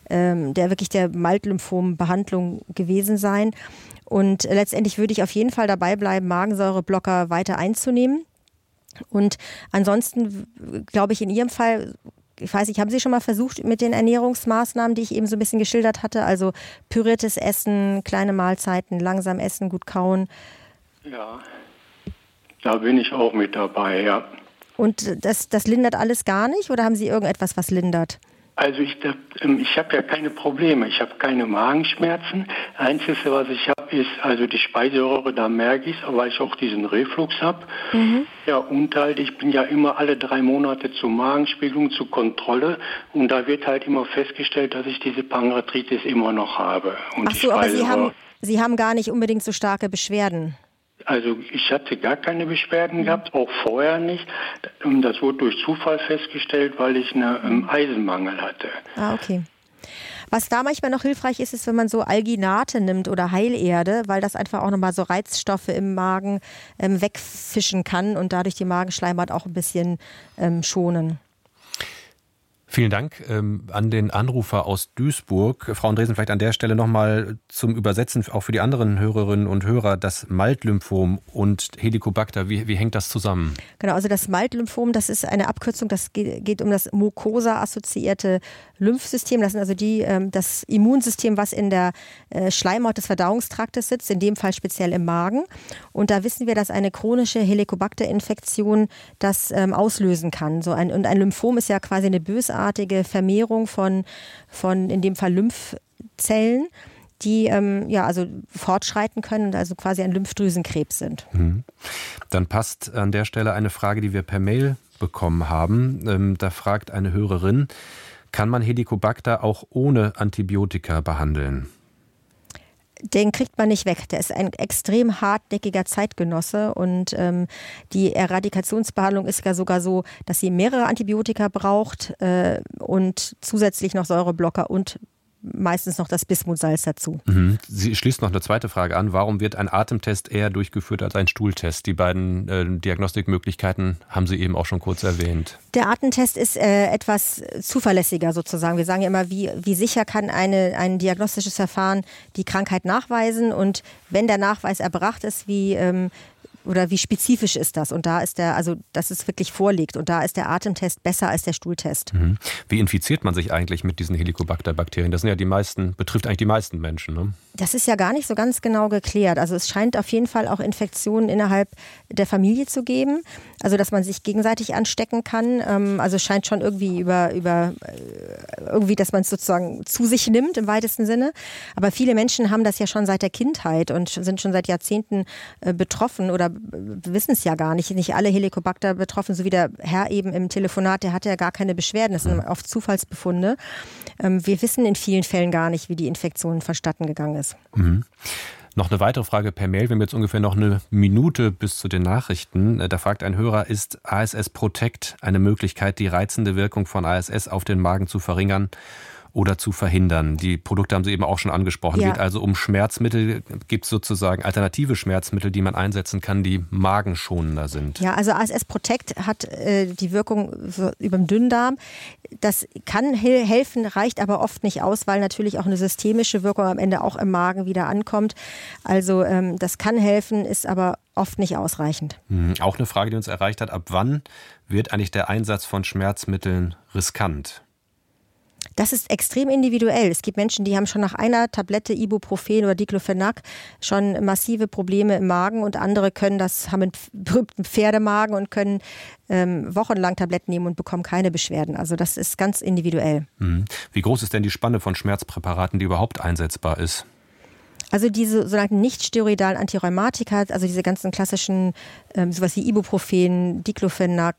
der Maltlymphom-Behandlung gewesen sein. Und letztendlich würde ich auf jeden Fall dabei bleiben, Magensäureblocker weiter einzunehmen. Und ansonsten glaube ich in Ihrem Fall, ich weiß nicht, haben Sie schon mal versucht mit den Ernährungsmaßnahmen, die ich eben so ein bisschen geschildert hatte, also püriertes Essen, kleine Mahlzeiten, langsam essen, gut kauen? Ja, da bin ich auch mit dabei, ja. Und das lindert alles gar nicht oder haben Sie irgendetwas, was lindert? Also ich habe ja keine Probleme, ich habe keine Magenschmerzen. Das Einzige, was ich habe, ist also die Speiseröhre, da merke ich es, weil ich auch diesen Reflux habe. Ja, und halt, ich bin ja immer alle 3 Monate zur Magenspiegelung, zur Kontrolle und da wird halt immer festgestellt, dass ich diese Pankreatitis immer noch habe. Und ach so, aber Sie haben gar nicht unbedingt so starke Beschwerden? Also ich hatte gar keine Beschwerden gehabt, auch vorher nicht. Das wurde durch Zufall festgestellt, weil ich einen Eisenmangel hatte. Ah, okay. Was da manchmal noch hilfreich ist, ist, wenn man so Alginate nimmt oder Heilerde, weil das einfach auch nochmal so Reizstoffe im Magen wegfischen kann und dadurch die Magenschleimhaut auch ein bisschen schonen. Vielen Dank an den Anrufer aus Duisburg. Frau Andresen, vielleicht an der Stelle nochmal zum Übersetzen, auch für die anderen Hörerinnen und Hörer, das Maltlymphom und Helicobacter, wie hängt das zusammen? Genau, also das Maltlymphom, das ist eine Abkürzung, das geht um das Mucosa-assoziierte Lymphsystem. Das sind also das Immunsystem, was in der Schleimhaut des Verdauungstraktes sitzt, in dem Fall speziell im Magen. Und da wissen wir, dass eine chronische Helicobacter-Infektion das auslösen kann. Und ein Lymphom ist ja quasi eine bösartige Vermehrung von in dem Fall Lymphzellen, die also fortschreiten können und also quasi ein Lymphdrüsenkrebs sind. Dann passt an der Stelle eine Frage, die wir per Mail bekommen haben. Da fragt eine Hörerin, kann man Helicobacter auch ohne Antibiotika behandeln? Den kriegt man nicht weg. Der ist ein extrem hartnäckiger Zeitgenosse und die Eradikationsbehandlung ist ja sogar so, dass sie mehrere Antibiotika braucht und zusätzlich noch Säureblocker und meistens noch das Bismutsalz dazu. Sie schließt noch eine zweite Frage an. Warum wird ein Atemtest eher durchgeführt als ein Stuhltest? Die beiden Diagnostikmöglichkeiten haben Sie eben auch schon kurz erwähnt. Der Atemtest ist etwas zuverlässiger sozusagen. Wir sagen ja immer, wie sicher kann ein diagnostisches Verfahren die Krankheit nachweisen und wenn der Nachweis erbracht ist, wie spezifisch ist das? Und da ist dass es wirklich vorliegt. Und da ist der Atemtest besser als der Stuhltest. Wie infiziert man sich eigentlich mit diesen Helicobacter-Bakterien? Das sind ja betrifft eigentlich die meisten Menschen, ne? Das ist ja gar nicht so ganz genau geklärt. Also es scheint auf jeden Fall auch Infektionen innerhalb der Familie zu geben. Also dass man sich gegenseitig anstecken kann. Also es scheint schon irgendwie irgendwie, dass man es sozusagen zu sich nimmt im weitesten Sinne. Aber viele Menschen haben das ja schon seit der Kindheit und sind schon seit Jahrzehnten betroffen oder wissen es ja gar nicht. Nicht alle Helicobacter betroffen, so wie der Herr eben im Telefonat, der hatte ja gar keine Beschwerden. Das sind oft Zufallsbefunde. Wir wissen in vielen Fällen gar nicht, wie die Infektion vonstatten gegangen ist. Noch eine weitere Frage per Mail. Wir haben jetzt ungefähr noch eine Minute bis zu den Nachrichten. Da fragt ein Hörer, ist ASS Protect eine Möglichkeit, die reizende Wirkung von ASS auf den Magen zu verringern oder zu verhindern? Die Produkte haben Sie eben auch schon angesprochen. Ja. Geht also um Schmerzmittel, gibt es sozusagen alternative Schmerzmittel, die man einsetzen kann, die magenschonender sind? Ja, also ASS Protect hat die Wirkung über den Dünndarm. Das kann helfen, reicht aber oft nicht aus, weil natürlich auch eine systemische Wirkung am Ende auch im Magen wieder ankommt. Also das kann helfen, ist aber oft nicht ausreichend. Auch eine Frage, die uns erreicht hat, ab wann wird eigentlich der Einsatz von Schmerzmitteln riskant? Das ist extrem individuell. Es gibt Menschen, die haben schon nach einer Tablette Ibuprofen oder Diclofenac schon massive Probleme im Magen und andere haben einen berühmten Pferdemagen und können wochenlang Tabletten nehmen und bekommen keine Beschwerden. Also das ist ganz individuell. Wie groß ist denn die Spanne von Schmerzpräparaten, die überhaupt einsetzbar ist? Also diese sogenannten nicht-steroidalen Antirheumatika, also diese ganzen klassischen, sowas wie Ibuprofen, Diclofenac,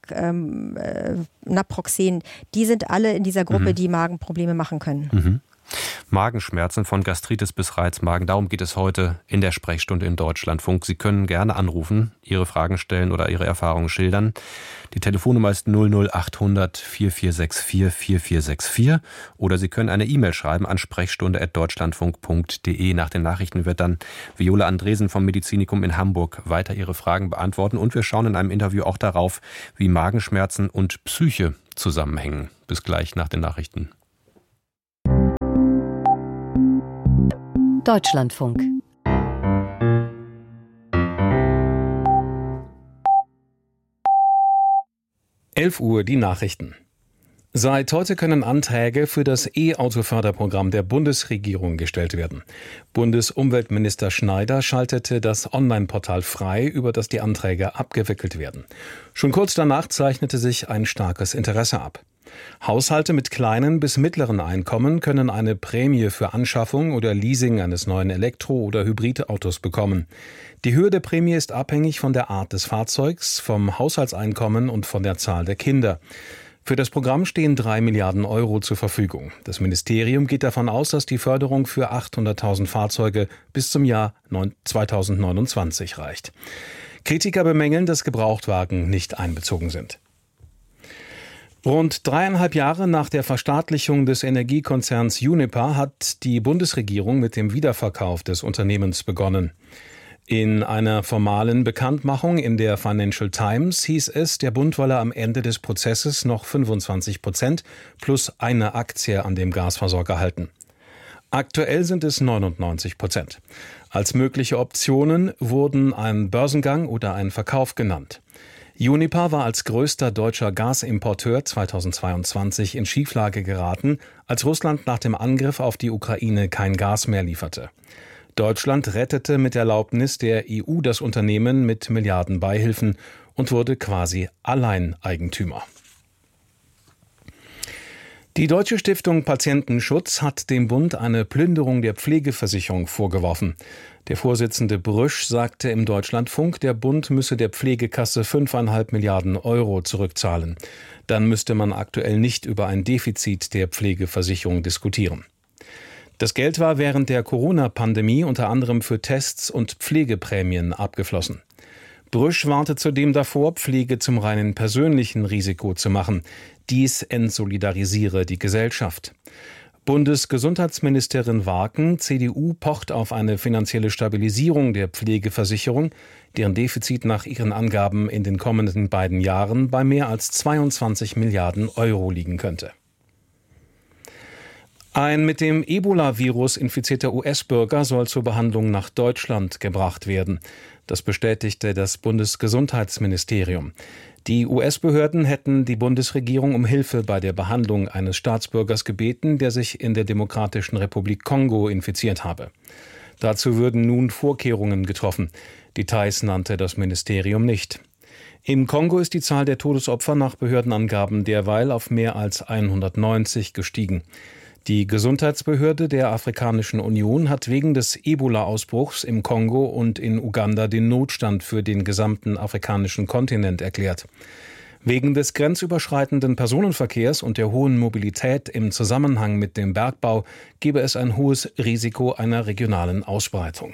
Naproxen, die sind alle in dieser Gruppe, die Magenprobleme machen können. Magenschmerzen von Gastritis bis Reizmagen. Darum geht es heute in der Sprechstunde im Deutschlandfunk. Sie können gerne anrufen, Ihre Fragen stellen oder Ihre Erfahrungen schildern. Die Telefonnummer ist 00800 4464 4464 oder Sie können eine E-Mail schreiben an sprechstunde@deutschlandfunk.de. Nach den Nachrichten wird dann Viola Andresen vom Medizinikum in Hamburg weiter Ihre Fragen beantworten und wir schauen in einem Interview auch darauf, wie Magenschmerzen und Psyche zusammenhängen. Bis gleich nach den Nachrichten. Deutschlandfunk. Uhr die Nachrichten. Seit heute können Anträge für das E-Auto-Förderprogramm der Bundesregierung gestellt werden. Bundesumweltminister Schneider schaltete das Online-Portal frei, über das die Anträge abgewickelt werden. Schon kurz danach zeichnete sich ein starkes Interesse ab. Haushalte mit kleinen bis mittleren Einkommen können eine Prämie für Anschaffung oder Leasing eines neuen Elektro- oder Hybridautos bekommen. Die Höhe der Prämie ist abhängig von der Art des Fahrzeugs, vom Haushaltseinkommen und von der Zahl der Kinder. Für das Programm stehen 3 Milliarden Euro zur Verfügung. Das Ministerium geht davon aus, dass die Förderung für 800.000 Fahrzeuge bis zum Jahr 2029 reicht. Kritiker bemängeln, dass Gebrauchtwagen nicht einbezogen sind. Rund 3,5 Jahre nach der Verstaatlichung des Energiekonzerns Uniper hat die Bundesregierung mit dem Wiederverkauf des Unternehmens begonnen. In einer formalen Bekanntmachung in der Financial Times hieß es, der Bund wolle am Ende des Prozesses noch 25% plus eine Aktie an dem Gasversorger halten. Aktuell sind es 99%. Als mögliche Optionen wurden ein Börsengang oder ein Verkauf genannt. Uniper war als größter deutscher Gasimporteur 2022 in Schieflage geraten, als Russland nach dem Angriff auf die Ukraine kein Gas mehr lieferte. Deutschland rettete mit Erlaubnis der EU das Unternehmen mit Milliarden Beihilfen und wurde quasi Alleineigentümer. Die Deutsche Stiftung Patientenschutz hat dem Bund eine Plünderung der Pflegeversicherung vorgeworfen. Der Vorsitzende Brüsch sagte im Deutschlandfunk, der Bund müsse der Pflegekasse 5,5 Milliarden Euro zurückzahlen. Dann müsste man aktuell nicht über ein Defizit der Pflegeversicherung diskutieren. Das Geld war während der Corona-Pandemie unter anderem für Tests und Pflegeprämien abgeflossen. Brüsch warnte zudem davor, Pflege zum reinen persönlichen Risiko zu machen. Dies entsolidarisiere die Gesellschaft. Bundesgesundheitsministerin Warken, CDU, pocht auf eine finanzielle Stabilisierung der Pflegeversicherung, deren Defizit nach ihren Angaben in den kommenden beiden Jahren bei mehr als 22 Milliarden Euro liegen könnte. Ein mit dem Ebola-Virus infizierter US-Bürger soll zur Behandlung nach Deutschland gebracht werden. Das bestätigte das Bundesgesundheitsministerium. Die US-Behörden hätten die Bundesregierung um Hilfe bei der Behandlung eines Staatsbürgers gebeten, der sich in der Demokratischen Republik Kongo infiziert habe. Dazu würden nun Vorkehrungen getroffen. Details nannte das Ministerium nicht. Im Kongo ist die Zahl der Todesopfer nach Behördenangaben derweil auf mehr als 190 gestiegen. Die Gesundheitsbehörde der Afrikanischen Union hat wegen des Ebola-Ausbruchs im Kongo und in Uganda den Notstand für den gesamten afrikanischen Kontinent erklärt. Wegen des grenzüberschreitenden Personenverkehrs und der hohen Mobilität im Zusammenhang mit dem Bergbau gebe es ein hohes Risiko einer regionalen Ausbreitung.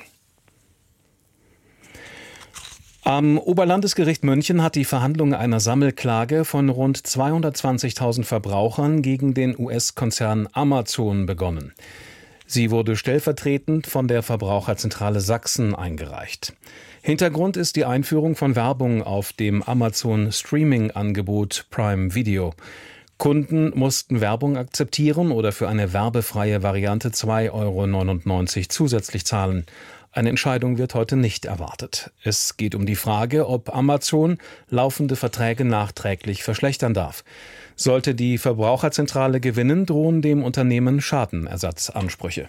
Am Oberlandesgericht München hat die Verhandlung einer Sammelklage von rund 220.000 Verbrauchern gegen den US-Konzern Amazon begonnen. Sie wurde stellvertretend von der Verbraucherzentrale Sachsen eingereicht. Hintergrund ist die Einführung von Werbung auf dem Amazon-Streaming-Angebot Prime Video. Kunden mussten Werbung akzeptieren oder für eine werbefreie Variante 2,99 € zusätzlich zahlen. Eine Entscheidung wird heute nicht erwartet. Es geht um die Frage, ob Amazon laufende Verträge nachträglich verschlechtern darf. Sollte die Verbraucherzentrale gewinnen, drohen dem Unternehmen Schadenersatzansprüche.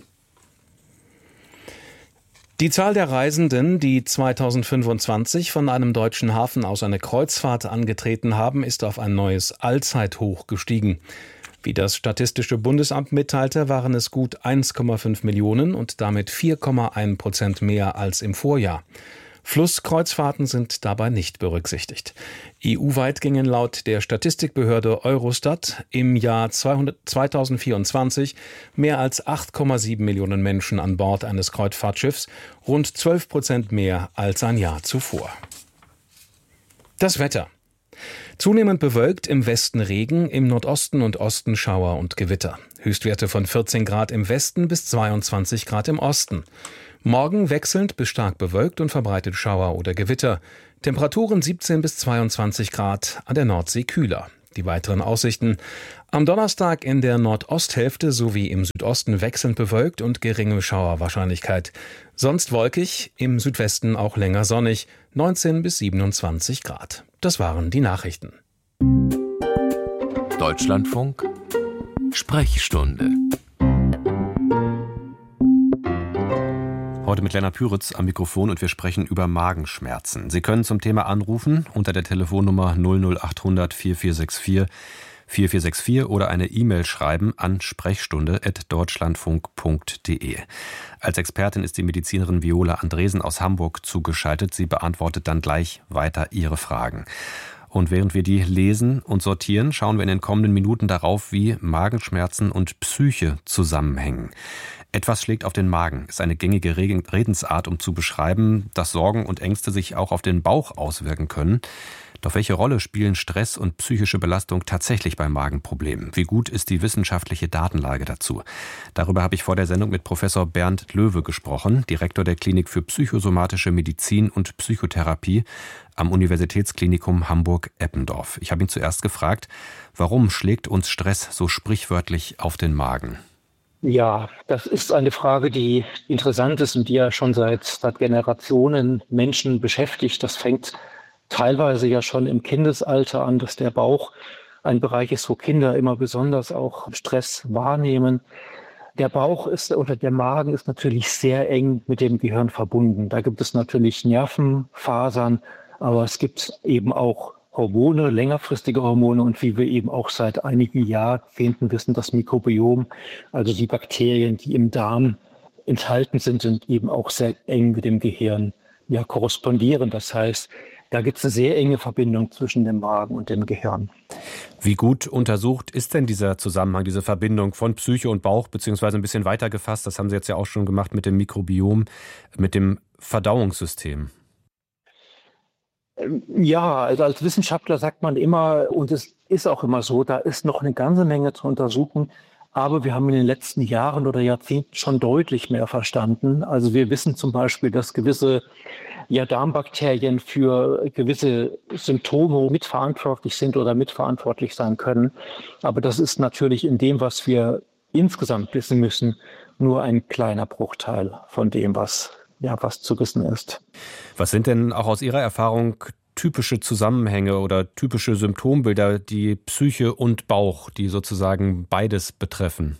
Die Zahl der Reisenden, die 2025 von einem deutschen Hafen aus eine Kreuzfahrt angetreten haben, ist auf ein neues Allzeithoch gestiegen. Wie das Statistische Bundesamt mitteilte, waren es gut 1,5 Millionen und damit 4,1% mehr als im Vorjahr. Flusskreuzfahrten sind dabei nicht berücksichtigt. EU-weit gingen laut der Statistikbehörde Eurostat im Jahr 2024 mehr als 8,7 Millionen Menschen an Bord eines Kreuzfahrtschiffs, rund 12% mehr als ein Jahr zuvor. Das Wetter. Zunehmend bewölkt, im Westen Regen, im Nordosten und Osten Schauer und Gewitter. Höchstwerte von 14 Grad im Westen bis 22 Grad im Osten. Morgen wechselnd bis stark bewölkt und verbreitet Schauer oder Gewitter. Temperaturen 17 bis 22 Grad, an der Nordsee kühler. Die weiteren Aussichten: Am Donnerstag in der Nordosthälfte sowie im Südosten wechselnd bewölkt und geringe Schauerwahrscheinlichkeit. Sonst wolkig, im Südwesten auch länger sonnig, 19 bis 27 Grad. Das waren die Nachrichten. Deutschlandfunk Sprechstunde. Heute mit Lennart Püritz am Mikrofon und wir sprechen über Magenschmerzen. Sie können zum Thema anrufen unter der Telefonnummer 00800 4464 4464 oder eine E-Mail schreiben an sprechstunde@deutschlandfunk.de. Als Expertin ist die Medizinerin Viola Andresen aus Hamburg zugeschaltet. Sie beantwortet dann gleich weiter Ihre Fragen. Und während wir die lesen und sortieren, schauen wir in den kommenden Minuten darauf, wie Magenschmerzen und Psyche zusammenhängen. Etwas schlägt auf den Magen ist eine gängige Redensart, um zu beschreiben, dass Sorgen und Ängste sich auch auf den Bauch auswirken können. Doch welche Rolle spielen Stress und psychische Belastung tatsächlich bei Magenproblemen? Wie gut ist die wissenschaftliche Datenlage dazu? Darüber habe ich vor der Sendung mit Professor Bernd Löwe gesprochen, Direktor der Klinik für psychosomatische Medizin und Psychotherapie am Universitätsklinikum Hamburg-Eppendorf. Ich habe ihn zuerst gefragt, warum schlägt uns Stress so sprichwörtlich auf den Magen? Ja, das ist eine Frage, die interessant ist und die ja schon seit Generationen Menschen beschäftigt. Das fängt teilweise ja schon im Kindesalter an, dass der Bauch ein Bereich ist, wo Kinder immer besonders auch Stress wahrnehmen. Der Bauch oder der Magen ist natürlich sehr eng mit dem Gehirn verbunden. Da gibt es natürlich Nervenfasern, aber es gibt eben auch Hormone, längerfristige Hormone und wie wir eben auch seit einigen Jahrzehnten wissen, das Mikrobiom, also die Bakterien, die im Darm enthalten sind eben auch sehr eng mit dem Gehirn korrespondieren. Das heißt, da gibt es eine sehr enge Verbindung zwischen dem Magen und dem Gehirn. Wie gut untersucht ist denn dieser Zusammenhang, diese Verbindung von Psyche und Bauch, beziehungsweise ein bisschen weiter gefasst, das haben Sie jetzt ja auch schon gemacht mit dem Mikrobiom, mit dem Verdauungssystem? Ja, also als Wissenschaftler sagt man immer, und es ist auch immer so, da ist noch eine ganze Menge zu untersuchen, aber wir haben in den letzten Jahren oder Jahrzehnten schon deutlich mehr verstanden. Also wir wissen zum Beispiel, dass gewisse Darmbakterien für gewisse Symptome mitverantwortlich sind oder mitverantwortlich sein können. Aber das ist natürlich in dem, was wir insgesamt wissen müssen, nur ein kleiner Bruchteil von dem, was zu wissen ist. Was sind denn auch aus Ihrer Erfahrung typische Zusammenhänge oder typische Symptombilder, die Psyche und Bauch, die sozusagen beides betreffen?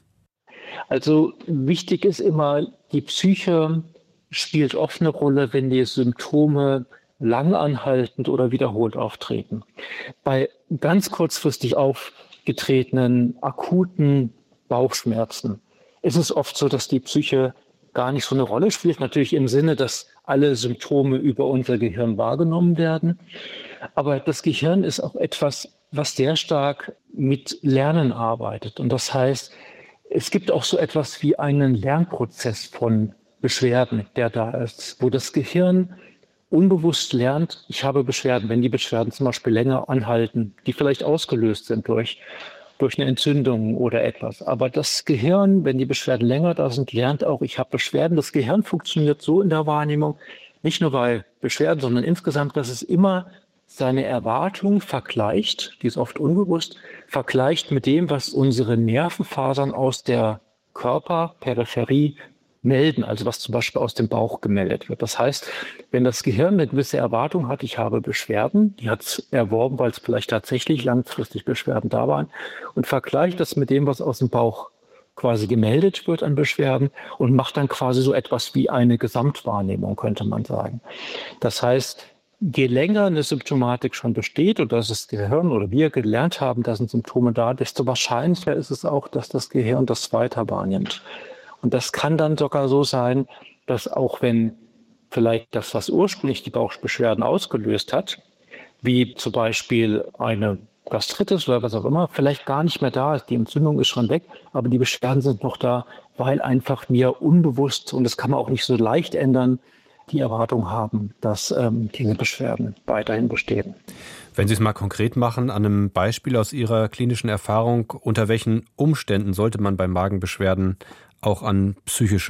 Also wichtig ist immer, die Psyche spielt oft eine Rolle, wenn die Symptome langanhaltend oder wiederholt auftreten. Bei ganz kurzfristig aufgetretenen akuten Bauchschmerzen ist es oft so, dass die Psyche gar nicht so eine Rolle spielt. Natürlich im Sinne, dass alle Symptome über unser Gehirn wahrgenommen werden. Aber das Gehirn ist auch etwas, was sehr stark mit Lernen arbeitet. Und das heißt, es gibt auch so etwas wie einen Lernprozess von Beschwerden, der da ist, wo das Gehirn unbewusst lernt, ich habe Beschwerden, wenn die Beschwerden zum Beispiel länger anhalten, die vielleicht ausgelöst sind durch eine Entzündung oder etwas. Aber das Gehirn, wenn die Beschwerden länger da sind, lernt auch, ich habe Beschwerden. Das Gehirn funktioniert so in der Wahrnehmung, nicht nur bei Beschwerden, sondern insgesamt, dass es immer seine Erwartung vergleicht, die ist oft unbewusst, vergleicht mit dem, was unsere Nervenfasern aus der Körperperipherie melden, also was zum Beispiel aus dem Bauch gemeldet wird. Das heißt, wenn das Gehirn eine gewisse Erwartung hat, ich habe Beschwerden, die hat es erworben, weil es vielleicht tatsächlich langfristig Beschwerden da waren, und vergleicht das mit dem, was aus dem Bauch quasi gemeldet wird an Beschwerden und macht dann quasi so etwas wie eine Gesamtwahrnehmung, könnte man sagen. Das heißt, je länger eine Symptomatik schon besteht und dass das Gehirn oder wir gelernt haben, da sind Symptome da, desto wahrscheinlicher ist es auch, dass das Gehirn das weiter wahrnimmt. Und das kann dann sogar so sein, dass auch wenn vielleicht das, was ursprünglich die Bauchbeschwerden ausgelöst hat, wie zum Beispiel eine Gastritis oder was auch immer, vielleicht gar nicht mehr da ist, die Entzündung ist schon weg, aber die Beschwerden sind noch da, weil einfach mir unbewusst, und das kann man auch nicht so leicht ändern, die Erwartung haben, dass diese Beschwerden weiterhin bestehen. Wenn Sie es mal konkret machen, an einem Beispiel aus Ihrer klinischen Erfahrung, unter welchen Umständen sollte man bei Magenbeschwerden auch an psychische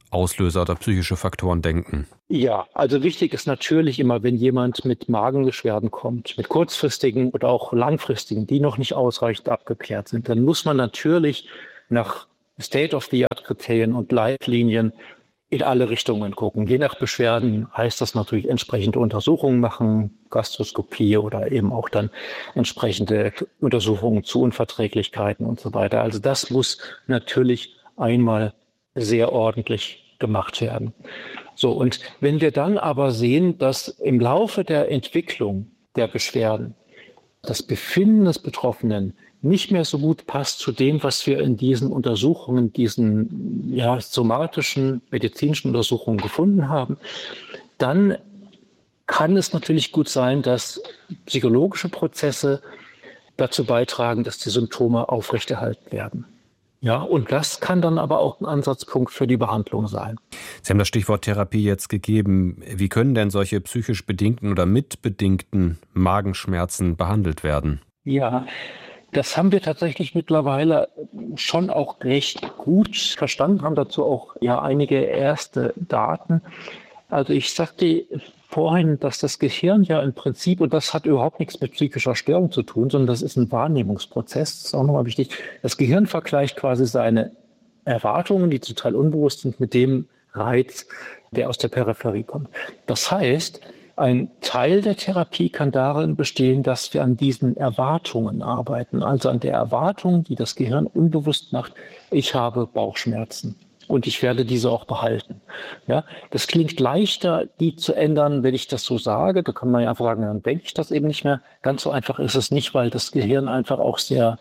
Auslöser oder psychische Faktoren denken? Ja, also wichtig ist natürlich immer, wenn jemand mit Magenbeschwerden kommt, mit kurzfristigen oder auch langfristigen, die noch nicht ausreichend abgeklärt sind, dann muss man natürlich nach State-of-the-Art-Kriterien und Leitlinien in alle Richtungen gucken. Je nach Beschwerden heißt das natürlich entsprechende Untersuchungen machen, Gastroskopie oder eben auch dann entsprechende Untersuchungen zu Unverträglichkeiten und so weiter. Also das muss natürlich einmal sehr ordentlich gemacht werden. So, und wenn wir dann aber sehen, dass im Laufe der Entwicklung der Beschwerden das Befinden des Betroffenen nicht mehr so gut passt zu dem, was wir in diesen Untersuchungen, diesen somatischen, medizinischen Untersuchungen gefunden haben, dann kann es natürlich gut sein, dass psychologische Prozesse dazu beitragen, dass die Symptome aufrechterhalten werden. Ja, und das kann dann aber auch ein Ansatzpunkt für die Behandlung sein. Sie haben das Stichwort Therapie jetzt gegeben. Wie können denn solche psychisch bedingten oder mitbedingten Magenschmerzen behandelt werden? Ja, das haben wir tatsächlich mittlerweile schon auch recht gut verstanden, haben dazu auch einige erste Daten. Also ich sagte vorhin, dass das Gehirn ja im Prinzip, und das hat überhaupt nichts mit psychischer Störung zu tun, sondern das ist ein Wahrnehmungsprozess, das ist auch nochmal wichtig. Das Gehirn vergleicht quasi seine Erwartungen, die zum Teil unbewusst sind, mit dem Reiz, der aus der Peripherie kommt. Das heißt, ein Teil der Therapie kann darin bestehen, dass wir an diesen Erwartungen arbeiten, also an der Erwartung, die das Gehirn unbewusst macht, ich habe Bauchschmerzen. Und ich werde diese auch behalten. Ja, das klingt leichter, die zu ändern, wenn ich das so sage. Da kann man ja einfach sagen, dann denke ich das eben nicht mehr. Ganz so einfach ist es nicht, weil das Gehirn einfach auch sehr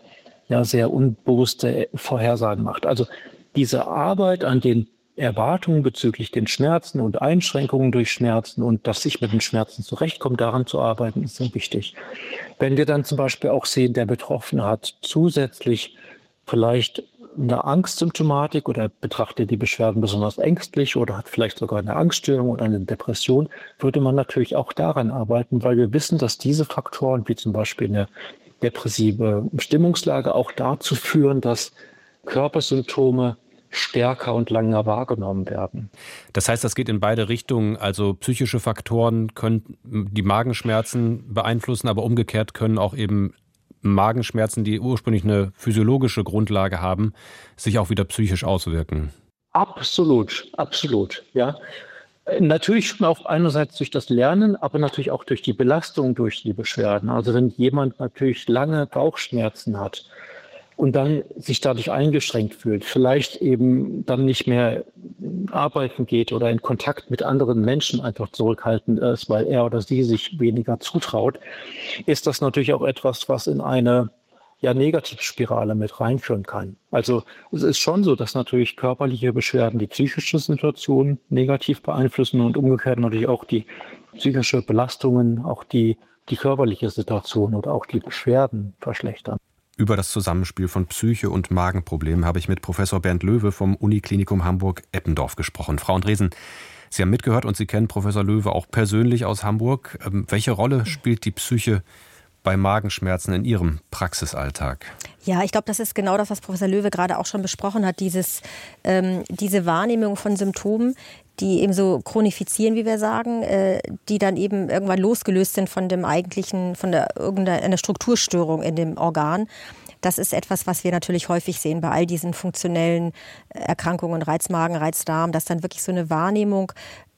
unbewusste Vorhersagen macht. Also diese Arbeit an den Erwartungen bezüglich den Schmerzen und Einschränkungen durch Schmerzen und dass ich mit den Schmerzen zurechtkomme, daran zu arbeiten, ist sehr wichtig. Wenn wir dann zum Beispiel auch sehen, der Betroffene hat zusätzlich vielleicht eine Angstsymptomatik oder betrachtet die Beschwerden besonders ängstlich oder hat vielleicht sogar eine Angststörung oder eine Depression, würde man natürlich auch daran arbeiten, weil wir wissen, dass diese Faktoren, wie zum Beispiel eine depressive Stimmungslage, auch dazu führen, dass Körpersymptome stärker und länger wahrgenommen werden. Das heißt, das geht in beide Richtungen. Also psychische Faktoren können die Magenschmerzen beeinflussen, aber umgekehrt können auch eben Magenschmerzen, die ursprünglich eine physiologische Grundlage haben, sich auch wieder psychisch auswirken. Absolut, ja. Natürlich schon auch einerseits durch das Lernen, aber natürlich auch durch die Belastung durch die Beschwerden. Also wenn jemand natürlich lange Bauchschmerzen hat und dann sich dadurch eingeschränkt fühlt, vielleicht eben dann nicht mehr arbeiten geht oder in Kontakt mit anderen Menschen einfach zurückhaltend ist, weil er oder sie sich weniger zutraut, ist das natürlich auch etwas, was in eine Negativspirale mit reinführen kann. Also es ist schon so, dass natürlich körperliche Beschwerden die psychische Situation negativ beeinflussen und umgekehrt natürlich auch die psychische Belastungen, auch die körperliche Situation oder auch die Beschwerden verschlechtern. Über das Zusammenspiel von Psyche und Magenproblemen habe ich mit Professor Bernd Löwe vom Uniklinikum Hamburg-Eppendorf gesprochen. Frau Andresen, Sie haben mitgehört und Sie kennen Professor Löwe auch persönlich aus Hamburg. Welche Rolle spielt die Psyche bei Magenschmerzen in Ihrem Praxisalltag? Ja, ich glaube, das ist genau das, was Professor Löwe gerade auch schon besprochen hat. Diese Wahrnehmung von Symptomen, die eben so chronifizieren, wie wir sagen, die dann eben irgendwann losgelöst sind von dem eigentlichen, von irgendeiner Strukturstörung in dem Organ. Das ist etwas, was wir natürlich häufig sehen bei all diesen funktionellen Erkrankungen, Reizmagen, Reizdarm, dass dann wirklich so eine Wahrnehmung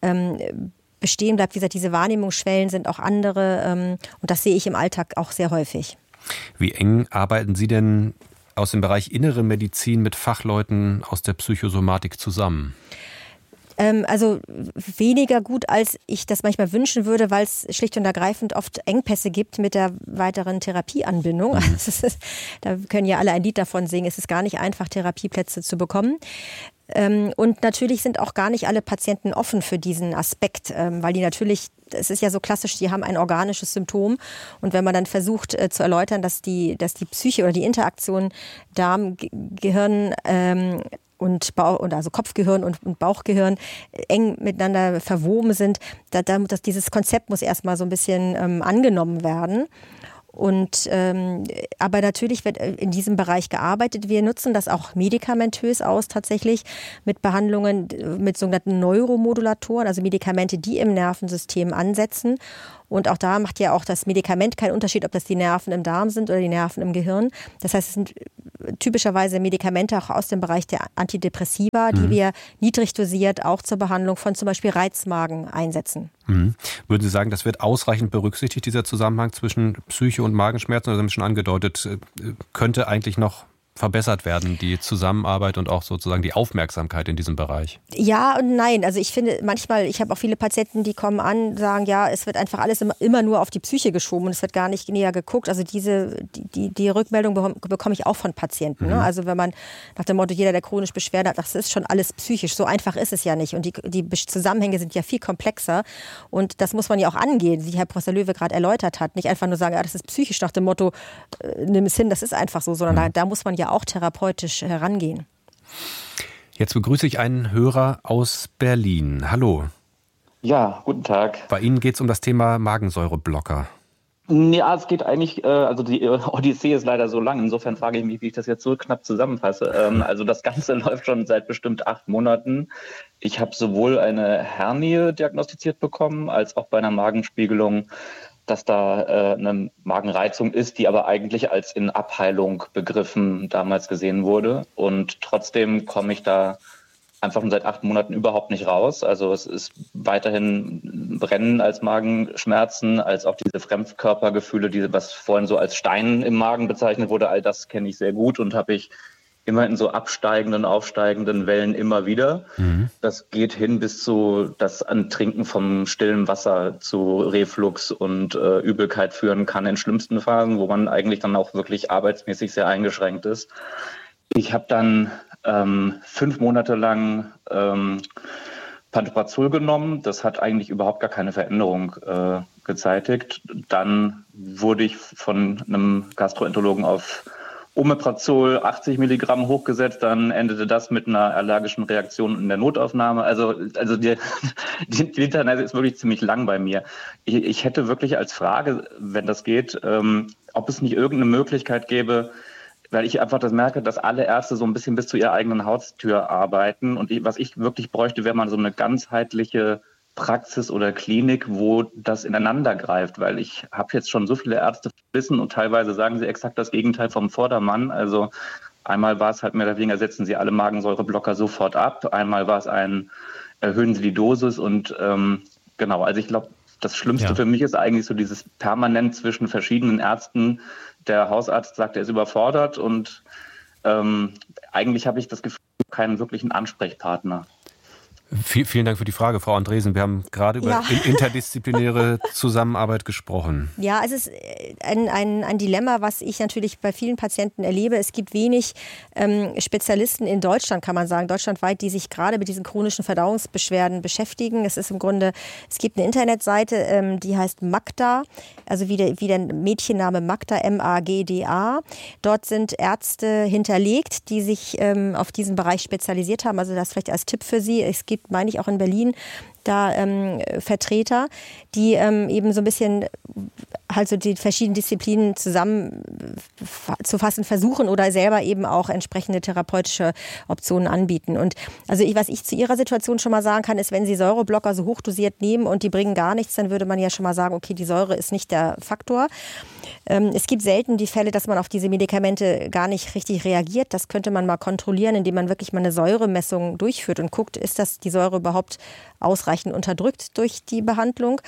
bestehen bleibt. Wie gesagt, diese Wahrnehmungsschwellen sind auch andere und das sehe ich im Alltag auch sehr häufig. Wie eng arbeiten Sie denn aus dem Bereich Innere Medizin mit Fachleuten aus der Psychosomatik zusammen? Also weniger gut, als ich das manchmal wünschen würde, weil es schlicht und ergreifend oft Engpässe gibt mit der weiteren Therapieanbindung. Also da können ja alle ein Lied davon singen. Es ist gar nicht einfach, Therapieplätze zu bekommen. Und natürlich sind auch gar nicht alle Patienten offen für diesen Aspekt, weil die natürlich, es ist ja so klassisch, die haben ein organisches Symptom. Und wenn man dann versucht zu erläutern, dass die Psyche oder die Interaktion Darm, Gehirn und also Kopfgehirn und Bauchgehirn eng miteinander verwoben sind, dieses Konzept muss erstmal so ein bisschen angenommen werden. Und aber natürlich wird in diesem Bereich gearbeitet. Wir nutzen das auch medikamentös aus tatsächlich mit Behandlungen mit sogenannten Neuromodulatoren, also Medikamente, die im Nervensystem ansetzen. Und auch da macht ja auch das Medikament keinen Unterschied, ob das die Nerven im Darm sind oder die Nerven im Gehirn. Das heißt, es sind typischerweise Medikamente auch aus dem Bereich der Antidepressiva, die wir niedrig dosiert auch zur Behandlung von zum Beispiel Reizmagen einsetzen. Würden Sie sagen, das wird ausreichend berücksichtigt, dieser Zusammenhang zwischen Psyche und Magenschmerzen? Oder Sie haben es schon angedeutet, könnte eigentlich noch verbessert werden, die Zusammenarbeit und auch sozusagen die Aufmerksamkeit in diesem Bereich? Ja und nein. Also ich finde manchmal, ich habe auch viele Patienten, die kommen an, sagen, ja, es wird einfach alles immer nur auf die Psyche geschoben und es wird gar nicht näher geguckt. Also die Rückmeldung bekomme ich auch von Patienten. Ne? Also wenn man nach dem Motto, jeder, der chronisch Beschwerden hat, das ist schon alles psychisch. So einfach ist es ja nicht. Und die Zusammenhänge sind ja viel komplexer. Und das muss man ja auch angehen, wie Herr Professor Löwe gerade erläutert hat. Nicht einfach nur sagen, ja, das ist psychisch nach dem Motto, nimm es hin, das ist einfach so, sondern da muss man ja auch therapeutisch herangehen. Jetzt begrüße ich einen Hörer aus Berlin. Hallo. Ja, guten Tag. Bei Ihnen geht es um das Thema Magensäureblocker. Ja, es geht eigentlich, also die Odyssee ist leider so lang, insofern frage ich mich, wie ich das jetzt so knapp zusammenfasse. Also das Ganze läuft schon seit bestimmt 8 Monaten. Ich habe sowohl eine Hernie diagnostiziert bekommen, als auch bei einer Magenspiegelung, dass da eine Magenreizung ist, die aber eigentlich als in Abheilung begriffen damals gesehen wurde. Und trotzdem komme ich da einfach seit 8 Monaten überhaupt nicht raus. Also es ist weiterhin Brennen als Magenschmerzen, als auch diese Fremdkörpergefühle, was vorhin so als Stein im Magen bezeichnet wurde. All das kenne ich sehr gut und habe ich immer in so absteigenden, aufsteigenden Wellen immer wieder. Das geht hin bis zu das Trinken vom stillen Wasser zu Reflux und Übelkeit führen kann in schlimmsten Phasen, wo man eigentlich dann auch wirklich arbeitsmäßig sehr eingeschränkt ist. Ich habe dann 5 Monate lang Pantoprazol genommen. Das hat eigentlich überhaupt gar keine Veränderung gezeitigt. Dann wurde ich von einem Gastroenterologen auf Omeprazol 80 Milligramm hochgesetzt, dann endete das mit einer allergischen Reaktion in der Notaufnahme. Also die Litanie ist wirklich ziemlich lang bei mir. Ich hätte wirklich als Frage, wenn das geht, ob es nicht irgendeine Möglichkeit gäbe, weil ich einfach das merke, dass alle Ärzte so ein bisschen bis zu ihrer eigenen Haustür arbeiten. Und was ich wirklich bräuchte, wäre mal so eine ganzheitliche Praxis oder Klinik, wo das ineinander greift, weil ich habe jetzt schon so viele Ärzte wissen und teilweise sagen sie exakt das Gegenteil vom Vordermann. Also einmal war es halt mehr oder weniger, setzen sie alle Magensäureblocker sofort ab, einmal war es erhöhen sie die Dosis und genau, also ich glaube, das Schlimmste für mich ist eigentlich so dieses permanent zwischen verschiedenen Ärzten. Der Hausarzt sagt, er ist überfordert und eigentlich habe ich das Gefühl, keinen wirklichen Ansprechpartner. Vielen Dank für die Frage, Frau Andresen. Wir haben gerade über interdisziplinäre Zusammenarbeit gesprochen. Ja, es ist ein Dilemma, was ich natürlich bei vielen Patienten erlebe. Es gibt wenig Spezialisten in Deutschland, kann man sagen, deutschlandweit, die sich gerade mit diesen chronischen Verdauungsbeschwerden beschäftigen. Es gibt eine Internetseite, die heißt Magda, also wie der Mädchenname Magda, M-A-G-D-A. Dort sind Ärzte hinterlegt, die sich auf diesen Bereich spezialisiert haben. Also das vielleicht als Tipp für Sie. Es gibt, meine ich, auch in Berlin da Vertreter, die eben so ein bisschen halt so die verschiedenen Disziplinen zusammenzufassen versuchen oder selber eben auch entsprechende therapeutische Optionen anbieten. Und also was ich zu Ihrer Situation schon mal sagen kann, ist, wenn Sie Säureblocker so hochdosiert nehmen und die bringen gar nichts, dann würde man ja schon mal sagen, okay, die Säure ist nicht der Faktor. Es gibt selten die Fälle, dass man auf diese Medikamente gar nicht richtig reagiert. Das könnte man mal kontrollieren, indem man wirklich mal eine Säuremessung durchführt und guckt, ist die Säure überhaupt ausreichend unterdrückt durch die Behandlung.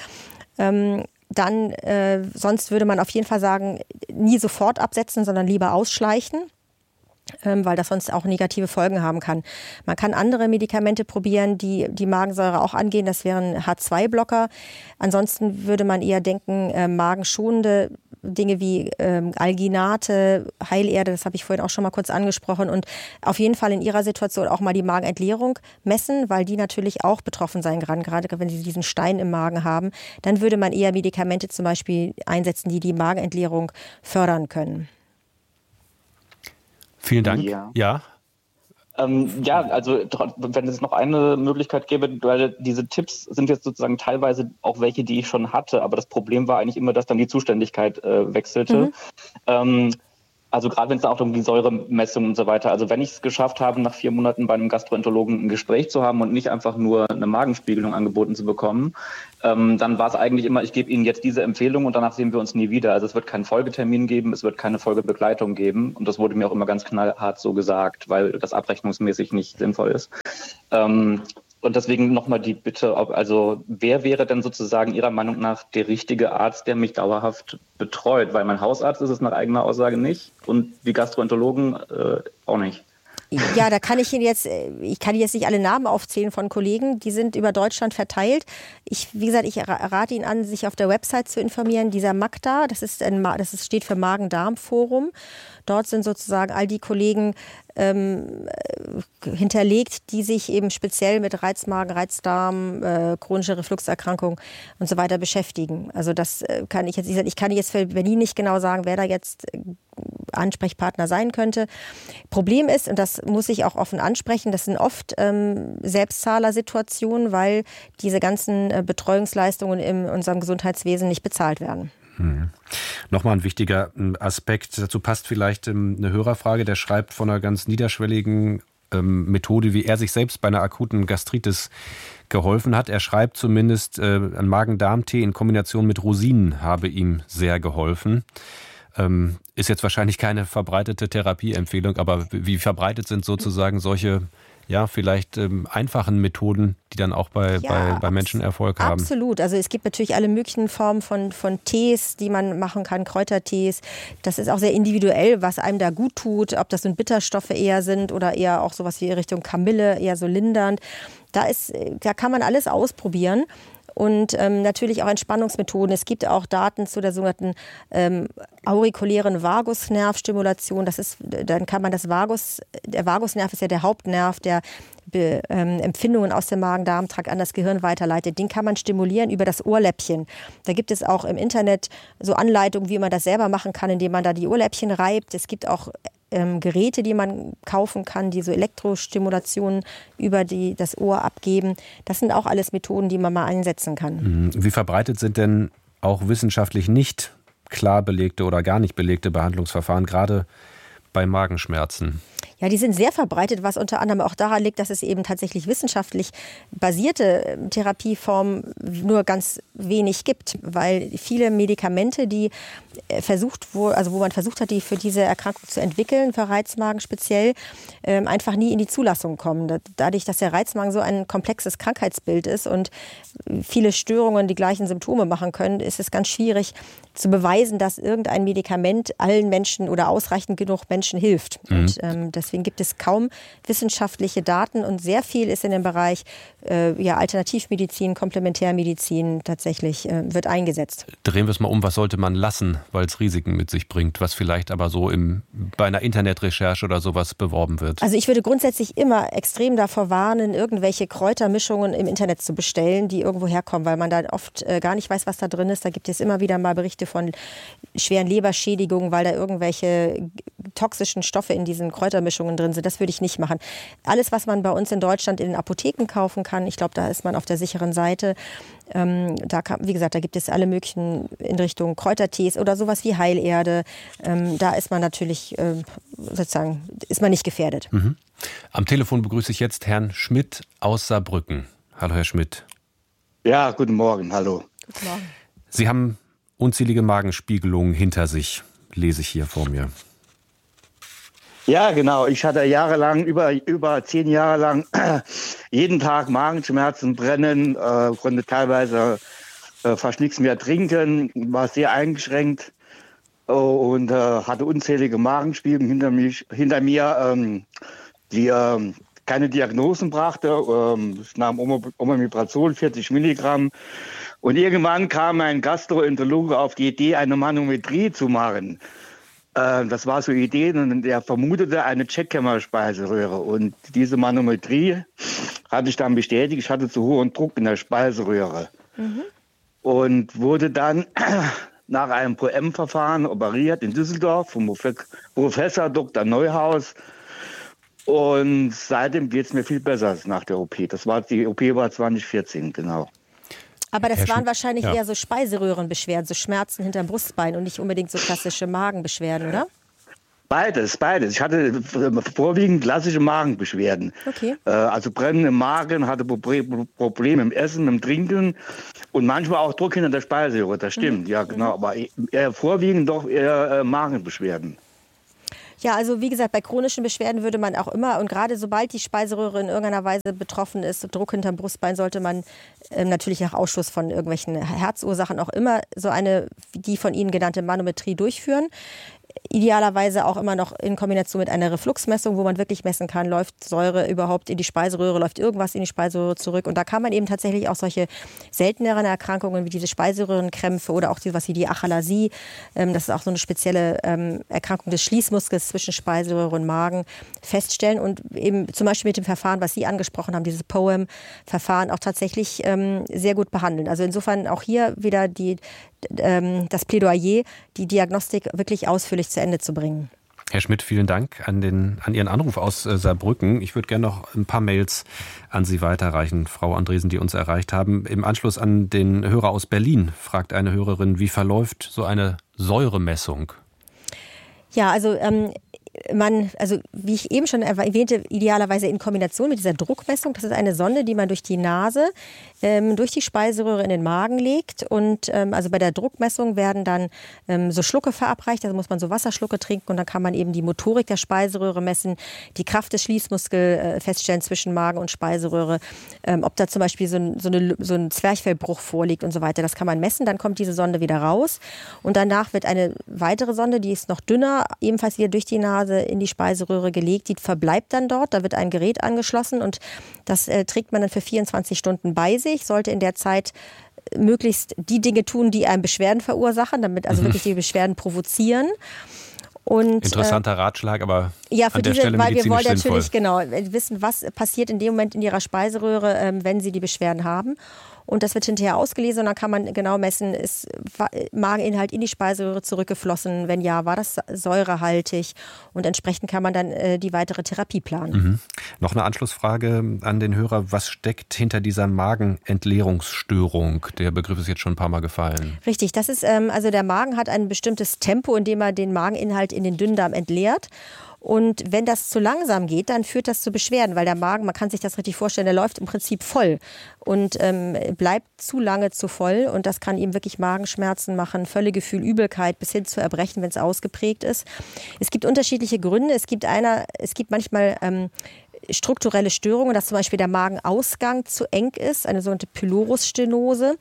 Sonst würde man auf jeden Fall sagen, nie sofort absetzen, sondern lieber ausschleichen, weil das sonst auch negative Folgen haben kann. Man kann andere Medikamente probieren, die die Magensäure auch angehen. Das wären H2-Blocker. Ansonsten würde man eher denken, magenschonende Dinge wie Alginate, Heilerde, das habe ich vorhin auch schon mal kurz angesprochen. Und auf jeden Fall in Ihrer Situation auch mal die Magenentleerung messen, weil die natürlich auch betroffen sein kann, gerade wenn Sie diesen Stein im Magen haben. Dann würde man eher Medikamente zum Beispiel einsetzen, die die Magenentleerung fördern können. Vielen Dank. Ja. Ja, also wenn es noch eine Möglichkeit gäbe, weil diese Tipps sind jetzt sozusagen teilweise auch welche, die ich schon hatte, aber das Problem war eigentlich immer, dass dann die Zuständigkeit wechselte. Also gerade wenn es dann auch um die Säuremessung und so weiter. Also wenn ich es geschafft habe, nach 4 Monaten bei einem Gastroenterologen ein Gespräch zu haben und nicht einfach nur eine Magenspiegelung angeboten zu bekommen, dann war es eigentlich immer, ich gebe Ihnen jetzt diese Empfehlung und danach sehen wir uns nie wieder. Also es wird keinen Folgetermin geben, es wird keine Folgebegleitung geben. Und das wurde mir auch immer ganz knallhart so gesagt, weil das abrechnungsmäßig nicht sinnvoll ist. Und deswegen nochmal die Bitte, wer wäre denn sozusagen Ihrer Meinung nach der richtige Arzt, der mich dauerhaft betreut? Weil mein Hausarzt ist es nach eigener Aussage nicht und die Gastroenterologen auch nicht. Ja, ich kann jetzt nicht alle Namen aufzählen von Kollegen, die sind über Deutschland verteilt. Wie gesagt, ich rate Ihnen an, sich auf der Website zu informieren, dieser MAGDA, das steht für Magen-Darm-Forum. Dort sind sozusagen all die Kollegen hinterlegt, die sich eben speziell mit Reizmagen, Reizdarm, chronische Refluxerkrankung und so weiter beschäftigen. Also das kann ich kann jetzt für Berlin nicht genau sagen, wer da jetzt Ansprechpartner sein könnte. Problem ist, und das muss ich auch offen ansprechen, das sind oft Selbstzahlersituationen, weil diese ganzen Betreuungsleistungen in unserem Gesundheitswesen nicht bezahlt werden. Nochmal ein wichtiger Aspekt, dazu passt vielleicht eine Hörerfrage, der schreibt von einer ganz niederschwelligen Methode, wie er sich selbst bei einer akuten Gastritis geholfen hat. Er schreibt zumindest, ein Magen-Darm-Tee in Kombination mit Rosinen habe ihm sehr geholfen. Ist jetzt wahrscheinlich keine verbreitete Therapieempfehlung, aber wie verbreitet sind sozusagen solche vielleicht einfachen Methoden, die dann auch bei Menschen Erfolg haben? Absolut. Also es gibt natürlich alle möglichen Formen von Tees, die man machen kann, Kräutertees. Das ist auch sehr individuell, was einem da gut tut, ob das so Bitterstoffe eher sind oder eher auch sowas wie Richtung Kamille, eher so lindernd. Da kann man alles ausprobieren. Und natürlich auch Entspannungsmethoden. Es gibt auch Daten zu der sogenannten aurikulären Vagusnervstimulation. Dann kann man der Vagusnerv ist ja der Hauptnerv, der Empfindungen aus dem Magen-Darm-Trakt an das Gehirn weiterleitet. Den kann man stimulieren über das Ohrläppchen. Da gibt es auch im Internet so Anleitungen, wie man das selber machen kann, indem man da die Ohrläppchen reibt. Es gibt auch Geräte, die man kaufen kann, die so Elektrostimulationen über das Ohr abgeben. Das sind auch alles Methoden, die man mal einsetzen kann. Wie verbreitet sind denn auch wissenschaftlich nicht klar belegte oder gar nicht belegte Behandlungsverfahren, gerade bei Magenschmerzen? Ja, die sind sehr verbreitet, was unter anderem auch daran liegt, dass es eben tatsächlich wissenschaftlich basierte Therapieformen nur ganz wenig gibt, weil viele Medikamente, die wo man versucht hat, die für diese Erkrankung zu entwickeln, für Reizmagen speziell, einfach nie in die Zulassung kommen. Dadurch, dass der Reizmagen so ein komplexes Krankheitsbild ist und viele Störungen die gleichen Symptome machen können, ist es ganz schwierig zu beweisen, dass irgendein Medikament allen Menschen oder ausreichend genug Menschen hilft. Und deswegen gibt es kaum wissenschaftliche Daten und sehr viel ist in dem Bereich Alternativmedizin, Komplementärmedizin tatsächlich wird eingesetzt. Drehen wir es mal um, was sollte man lassen, weil es Risiken mit sich bringt, was vielleicht aber so bei einer Internetrecherche oder sowas beworben wird? Also ich würde grundsätzlich immer extrem davor warnen, irgendwelche Kräutermischungen im Internet zu bestellen, die irgendwo herkommen, weil man da oft gar nicht weiß, was da drin ist. Da gibt es immer wieder mal Berichte von schweren Leberschädigungen, weil da irgendwelche toxischen Stoffe in diesen Kräutermischungen drin sind. Das würde ich nicht machen. Alles, was man bei uns in Deutschland in den Apotheken kaufen kann, ich glaube, da ist man auf der sicheren Seite. Wie gesagt, da gibt es alle möglichen in Richtung Kräutertees oder sowas wie Heilerde. Da ist man natürlich ist man nicht gefährdet. Am Telefon begrüße ich jetzt Herrn Schmidt aus Saarbrücken. Hallo, Herr Schmidt. Ja, guten Morgen, hallo. Guten Morgen. Sie haben unzählige Magenspiegelungen hinter sich, lese ich hier vor mir. Ja, genau. Ich hatte jahrelang, über 10 Jahre lang, jeden Tag Magenschmerzen, Brennen, konnte teilweise fast nichts mehr trinken, war sehr eingeschränkt und hatte unzählige Magenspiegelungen hinter mir, die keine Diagnosen brachte. Ich nahm Omeprazol, 40 Milligramm. Und irgendwann kam ein Gastroenterologe auf die Idee, eine Manometrie zu machen. Das war so eine Idee und er vermutete eine Checkkammer-Speiseröhre. Und diese Manometrie hatte ich dann bestätigt. Ich hatte zu hohen Druck in der Speiseröhre. Und wurde dann nach einem PM-Verfahren operiert in Düsseldorf vom Professor Dr. Neuhaus. Und seitdem geht es mir viel besser als nach der OP. Die OP war 2014, genau. Aber das waren wahrscheinlich eher so Speiseröhrenbeschwerden, so Schmerzen hinterm Brustbein und nicht unbedingt so klassische Magenbeschwerden, oder? Beides. Ich hatte vorwiegend klassische Magenbeschwerden. Okay. Also Brennen im Magen, hatte Probleme im Essen, im Trinken und manchmal auch Druck hinter der Speiseröhre. Das stimmt, ja genau. Aber eher vorwiegend doch eher Magenbeschwerden. Ja, also wie gesagt, bei chronischen Beschwerden würde man auch immer, und gerade sobald die Speiseröhre in irgendeiner Weise betroffen ist, Druck hinterm Brustbein, sollte man natürlich nach Ausschluss von irgendwelchen Herzursachen auch immer so eine, die von Ihnen genannte Manometrie durchführen. Idealerweise auch immer noch in Kombination mit einer Refluxmessung, wo man wirklich messen kann, läuft Säure überhaupt in die Speiseröhre, läuft irgendwas in die Speiseröhre zurück. Und da kann man eben tatsächlich auch solche selteneren Erkrankungen wie diese Speiseröhrenkrämpfe oder auch was wie die Achalasie, das ist auch so eine spezielle Erkrankung des Schließmuskels zwischen Speiseröhre und Magen, feststellen und eben zum Beispiel mit dem Verfahren, was Sie angesprochen haben, dieses POEM-Verfahren, auch tatsächlich sehr gut behandeln. Also insofern auch hier wieder das Plädoyer, die Diagnostik wirklich ausführlich zu Ende zu bringen. Herr Schmidt, vielen Dank an Ihren Anruf aus Saarbrücken. Ich würde gerne noch ein paar Mails an Sie weiterreichen, Frau Andresen, die uns erreicht haben. Im Anschluss an den Hörer aus Berlin fragt eine Hörerin, wie verläuft so eine Säuremessung? Ja, also wie ich eben schon erwähnte, idealerweise in Kombination mit dieser Druckmessung. Das ist eine Sonde, die man durch die Nase, durch die Speiseröhre in den Magen legt. Und also bei der Druckmessung werden dann so Schlucke verabreicht. Also muss man so Wasserschlucke trinken und dann kann man eben die Motorik der Speiseröhre messen, die Kraft des Schließmuskels feststellen zwischen Magen und Speiseröhre. Ob da zum Beispiel so ein Zwerchfellbruch vorliegt und so weiter. Das kann man messen. Dann kommt diese Sonde wieder raus. Und danach wird eine weitere Sonde, die ist noch dünner, ebenfalls wieder durch die Nase in die Speiseröhre gelegt. Die verbleibt dann dort. Da wird ein Gerät angeschlossen und das trägt man dann für 24 Stunden bei sich. Sollte in der Zeit möglichst die Dinge tun, die einem Beschwerden verursachen, damit also wirklich die Beschwerden provozieren. Und, interessanter Ratschlag, aber ja, für an der Stelle weil wir wollen sinnvoll. natürlich wissen, was passiert in dem Moment in Ihrer Speiseröhre, wenn Sie die Beschwerden haben. Und das wird hinterher ausgelesen und dann kann man genau messen, ist Mageninhalt in die Speiseröhre zurückgeflossen? Wenn ja, war das säurehaltig? Und entsprechend kann man dann die weitere Therapie planen. Noch eine Anschlussfrage an den Hörer. Was steckt hinter dieser Magenentleerungsstörung? Der Begriff ist jetzt schon ein paar Mal gefallen. Richtig, das ist also der Magen hat ein bestimmtes Tempo, in dem er den Mageninhalt in den Dünndarm entleert. Und wenn das zu langsam geht, dann führt das zu Beschwerden, weil der Magen, man kann sich das richtig vorstellen, der läuft im Prinzip voll und bleibt zu lange zu voll. Und das kann ihm wirklich Magenschmerzen machen, Völlegefühl, Übelkeit bis hin zu Erbrechen, wenn es ausgeprägt ist. Es gibt unterschiedliche Gründe. Es gibt manchmal strukturelle Störungen, dass zum Beispiel der Magenausgang zu eng ist, eine sogenannte Pylorusstenose.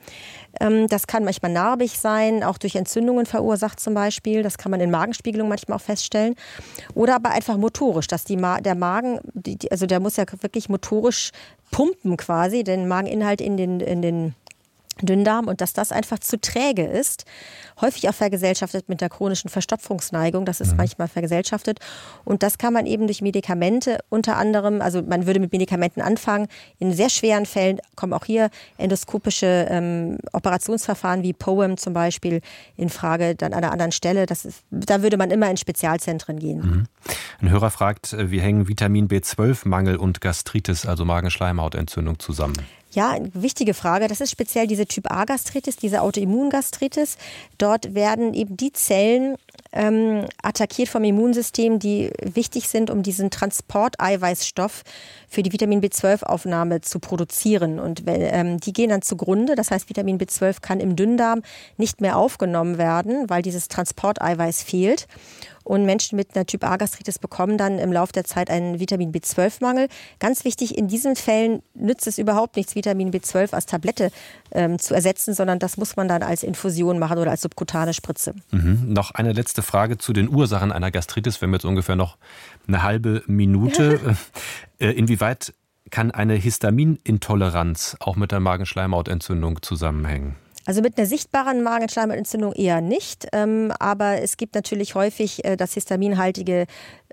Das kann manchmal narbig sein, auch durch Entzündungen verursacht zum Beispiel. Das kann man in Magenspiegelung manchmal auch feststellen. Oder aber einfach motorisch, dass der Magen, also der muss ja wirklich motorisch pumpen quasi, den Mageninhalt in den Dünndarm und dass das einfach zu träge ist. Häufig auch vergesellschaftet mit der chronischen Verstopfungsneigung. Das ist manchmal vergesellschaftet. Und das kann man eben durch Medikamente unter anderem, also man würde mit Medikamenten anfangen. In sehr schweren Fällen kommen auch hier endoskopische Operationsverfahren wie POEM zum Beispiel in Frage, dann an einer anderen Stelle. Da würde man immer in Spezialzentren gehen. Ein Hörer fragt, wie hängen Vitamin B12-Mangel und Gastritis, also Magenschleimhautentzündung, zusammen? Ja, wichtige Frage. Das ist speziell diese Typ-A-Gastritis, diese Autoimmungastritis. Dort werden eben die Zellen attackiert vom Immunsystem, die wichtig sind, um diesen Transporteiweißstoff für die Vitamin B12-Aufnahme zu produzieren. Und die gehen dann zugrunde. Das heißt, Vitamin B12 kann im Dünndarm nicht mehr aufgenommen werden, weil dieses Transporteiweiß fehlt. Und Menschen mit einer Typ-A-Gastritis bekommen dann im Laufe der Zeit einen Vitamin B12-Mangel. Ganz wichtig, in diesen Fällen nützt es überhaupt nichts, Vitamin B12 als Tablette zu ersetzen, sondern das muss man dann als Infusion machen oder als subkutane Spritze. Noch eine letzte Frage zu den Ursachen einer Gastritis. Wir haben jetzt ungefähr noch eine halbe Minute. Inwieweit kann eine Histaminintoleranz auch mit der Magenschleimhautentzündung zusammenhängen? Also mit einer sichtbaren Magenschleimhautentzündung eher nicht, aber es gibt natürlich häufig, dass histaminhaltige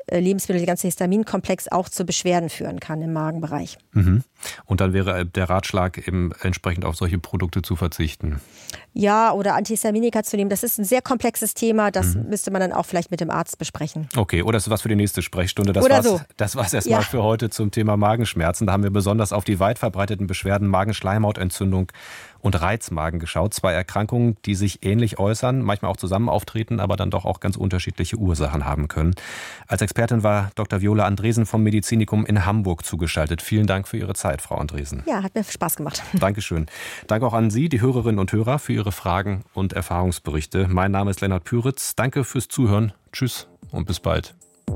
Lebensmittel, der ganze Histaminkomplex auch zu Beschwerden führen kann im Magenbereich. Mhm. Und dann wäre der Ratschlag, eben entsprechend auf solche Produkte zu verzichten. Ja, oder Antihistaminika zu nehmen. Das ist ein sehr komplexes Thema. Das müsste man dann auch vielleicht mit dem Arzt besprechen. Okay, oder das ist was für die nächste Sprechstunde. Das war's erstmal für heute zum Thema Magenschmerzen. Da haben wir besonders auf die weit verbreiteten Beschwerden Magenschleimhautentzündung und Reizmagen geschaut. 2 Erkrankungen, die sich ähnlich äußern, manchmal auch zusammen auftreten, aber dann doch auch ganz unterschiedliche Ursachen haben können. Als Expertin war Dr. Viola Andresen vom Medizinikum in Hamburg zugeschaltet. Vielen Dank für Ihre Zeit, Frau Andresen. Ja, hat mir Spaß gemacht. Dankeschön. Danke auch an Sie, die Hörerinnen und Hörer, für Ihre Fragen und Erfahrungsberichte. Mein Name ist Lennart Püritz. Danke fürs Zuhören. Tschüss und bis bald.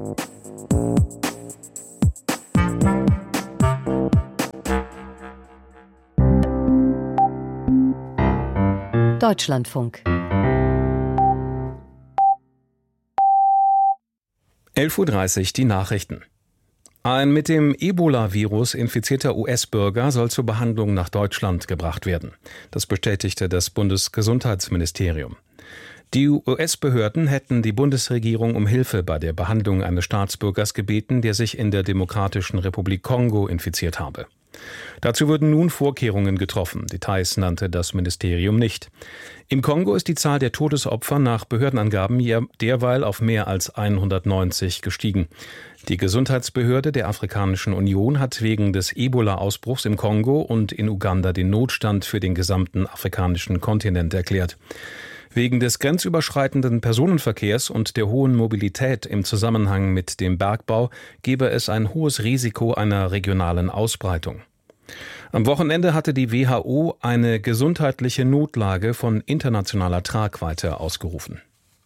Deutschlandfunk. 11:30 Uhr die Nachrichten. Ein mit dem Ebola-Virus infizierter US-Bürger soll zur Behandlung nach Deutschland gebracht werden. Das bestätigte das Bundesgesundheitsministerium. Die US-Behörden hätten die Bundesregierung um Hilfe bei der Behandlung eines Staatsbürgers gebeten, der sich in der Demokratischen Republik Kongo infiziert habe. Dazu würden nun Vorkehrungen getroffen. Details nannte das Ministerium nicht. Im Kongo ist die Zahl der Todesopfer nach Behördenangaben derweil auf mehr als 190 gestiegen. Die Gesundheitsbehörde der Afrikanischen Union hat wegen des Ebola-Ausbruchs im Kongo und in Uganda den Notstand für den gesamten afrikanischen Kontinent erklärt. Wegen des grenzüberschreitenden Personenverkehrs und der hohen Mobilität im Zusammenhang mit dem Bergbau gebe es ein hohes Risiko einer regionalen Ausbreitung. Am Wochenende hatte die WHO eine gesundheitliche Notlage von internationaler Tragweite ausgerufen.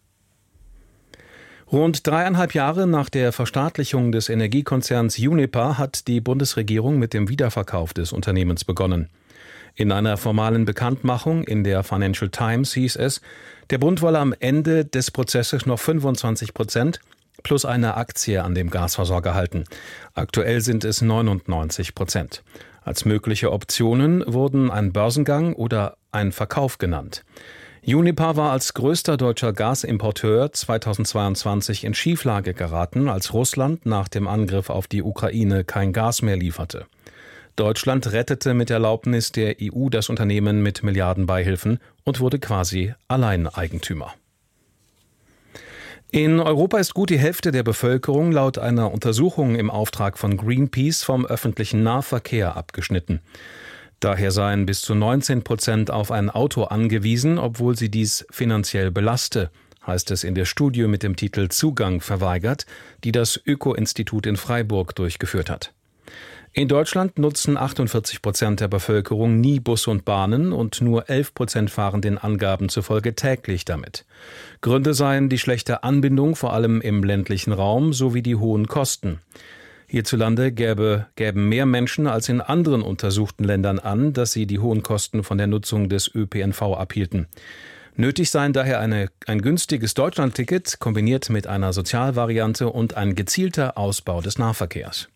Rund 3,5 Jahre nach der Verstaatlichung des Energiekonzerns Uniper hat die Bundesregierung mit dem Wiederverkauf des Unternehmens begonnen. In einer formalen Bekanntmachung in der Financial Times hieß es, der Bund wolle am Ende des Prozesses noch 25% plus eine Aktie an dem Gasversorger halten. Aktuell sind es 99%. Als mögliche Optionen wurden ein Börsengang oder ein Verkauf genannt. Uniper war als größter deutscher Gasimporteur 2022 in Schieflage geraten, als Russland nach dem Angriff auf die Ukraine kein Gas mehr lieferte. Deutschland rettete mit Erlaubnis der EU das Unternehmen mit Milliardenbeihilfen und wurde quasi Alleineigentümer. In Europa ist gut die Hälfte der Bevölkerung laut einer Untersuchung im Auftrag von Greenpeace vom öffentlichen Nahverkehr abgeschnitten. Daher seien bis zu 19% auf ein Auto angewiesen, obwohl sie dies finanziell belaste, heißt es in der Studie mit dem Titel Zugang verweigert, die das Öko-Institut in Freiburg durchgeführt hat. In Deutschland nutzen 48% der Bevölkerung nie Busse und Bahnen und nur 11% fahren den Angaben zufolge täglich damit. Gründe seien die schlechte Anbindung, vor allem im ländlichen Raum, sowie die hohen Kosten. Hierzulande gäben mehr Menschen als in anderen untersuchten Ländern an, dass sie die hohen Kosten von der Nutzung des ÖPNV abhielten. Nötig seien daher ein günstiges Deutschlandticket kombiniert mit einer Sozialvariante und ein gezielter Ausbau des Nahverkehrs.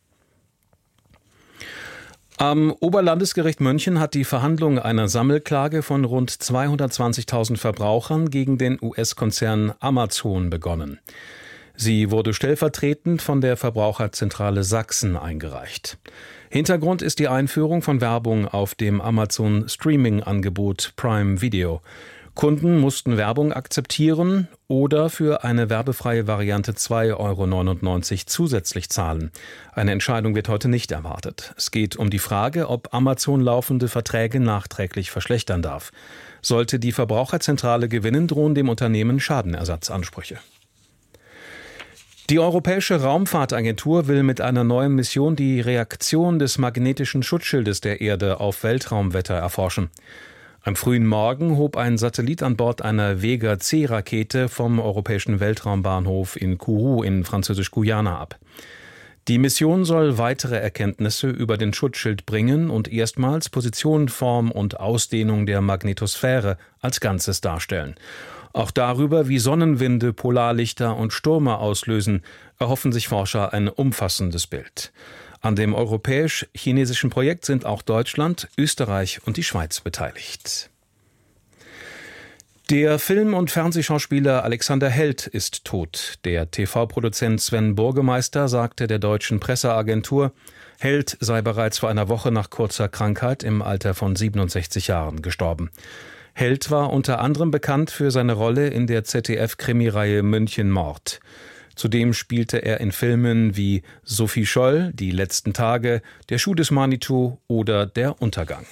Am Oberlandesgericht München hat die Verhandlung einer Sammelklage von rund 220.000 Verbrauchern gegen den US-Konzern Amazon begonnen. Sie wurde stellvertretend von der Verbraucherzentrale Sachsen eingereicht. Hintergrund ist die Einführung von Werbung auf dem Amazon-Streaming-Angebot Prime Video. Kunden mussten Werbung akzeptieren oder für eine werbefreie Variante 2,99 € zusätzlich zahlen. Eine Entscheidung wird heute nicht erwartet. Es geht um die Frage, ob Amazon laufende Verträge nachträglich verschlechtern darf. Sollte die Verbraucherzentrale gewinnen, drohen dem Unternehmen Schadenersatzansprüche. Die Europäische Raumfahrtagentur will mit einer neuen Mission die Reaktion des magnetischen Schutzschildes der Erde auf Weltraumwetter erforschen. Am frühen Morgen hob ein Satellit an Bord einer Vega-C-Rakete vom Europäischen Weltraumbahnhof in Kourou in Französisch-Guyana ab. Die Mission soll weitere Erkenntnisse über den Schutzschild bringen und erstmals Position, Form und Ausdehnung der Magnetosphäre als Ganzes darstellen. Auch darüber, wie Sonnenwinde, Polarlichter und Stürme auslösen, erhoffen sich Forscher ein umfassendes Bild. An dem europäisch-chinesischen Projekt sind auch Deutschland, Österreich und die Schweiz beteiligt. Der Film- und Fernsehschauspieler Alexander Held ist tot. Der TV-Produzent Sven Burgemeister sagte der deutschen Presseagentur, Held sei bereits vor einer Woche nach kurzer Krankheit im Alter von 67 Jahren gestorben. Held war unter anderem bekannt für seine Rolle in der ZDF-Krimireihe München Mord. Zudem spielte er in Filmen wie Sophie Scholl, Die letzten Tage, Der Schuh des Manitou oder Der Untergang.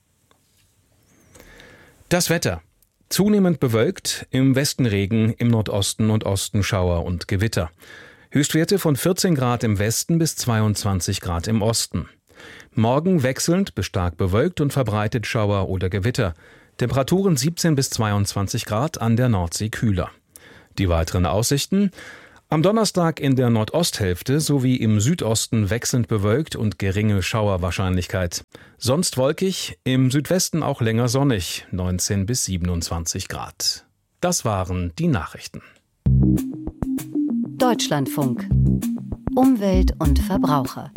Das Wetter. Zunehmend bewölkt, im Westen Regen, im Nordosten und Osten Schauer und Gewitter. Höchstwerte von 14 Grad im Westen bis 22 Grad im Osten. Morgen wechselnd bis stark bewölkt und verbreitet Schauer oder Gewitter. Temperaturen 17 bis 22 Grad, an der Nordsee kühler. Die weiteren Aussichten: Am Donnerstag in der Nordosthälfte sowie im Südosten wechselnd bewölkt und geringe Schauerwahrscheinlichkeit. Sonst wolkig, im Südwesten auch länger sonnig, 19 bis 27 Grad. Das waren die Nachrichten. Deutschlandfunk. Umwelt und Verbraucher.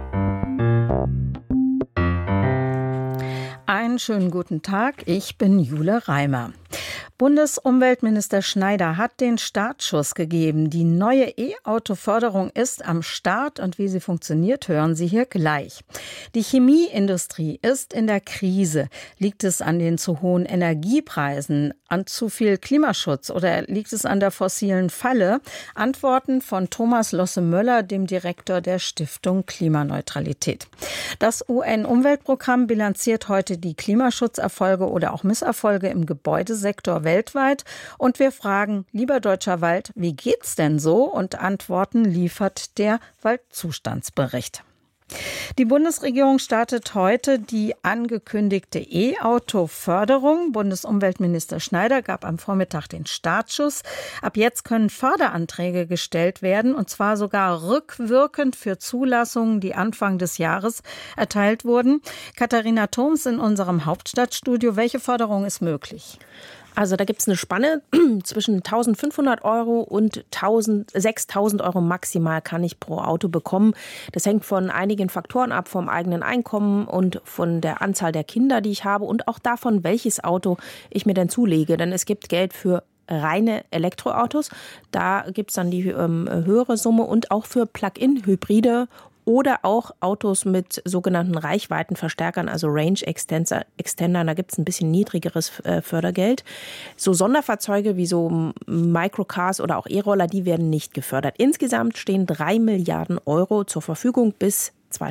Einen schönen guten Tag, ich bin Jule Reimer. Bundesumweltminister Schneider hat den Startschuss gegeben. Die neue E-Auto-Förderung ist am Start und wie sie funktioniert, hören Sie hier gleich. Die Chemieindustrie ist in der Krise. Liegt es an den zu hohen Energiepreisen, an zu viel Klimaschutz oder liegt es an der fossilen Falle? Antworten von Thomas Losse-Möller, dem Direktor der Stiftung Klimaneutralität. Das UN-Umweltprogramm bilanziert heute die Klimaschutzerfolge oder auch Misserfolge im Gebäudesektor weltweit. Und wir fragen, lieber deutscher Wald, wie geht's denn so? Und Antworten liefert der Waldzustandsbericht. Die Bundesregierung startet heute die angekündigte E-Auto-Förderung. Bundesumweltminister Schneider gab am Vormittag den Startschuss. Ab jetzt können Förderanträge gestellt werden, und zwar sogar rückwirkend für Zulassungen, die Anfang des Jahres erteilt wurden. Katharina Thoms in unserem Hauptstadtstudio. Welche Förderung ist möglich? Also da gibt es eine Spanne zwischen 1.500 Euro und 6.000 Euro maximal kann ich pro Auto bekommen. Das hängt von einigen Faktoren ab, vom eigenen Einkommen und von der Anzahl der Kinder, die ich habe und auch davon, welches Auto ich mir denn zulege. Denn es gibt Geld für reine Elektroautos, da gibt es dann die höhere Summe und auch für Plug-in-Hybride oder auch Autos mit sogenannten Reichweitenverstärkern, also Range Extender, da gibt es ein bisschen niedrigeres Fördergeld. So Sonderfahrzeuge wie so Microcars oder auch E-Roller, die werden nicht gefördert. Insgesamt stehen 3 Milliarden Euro zur Verfügung bis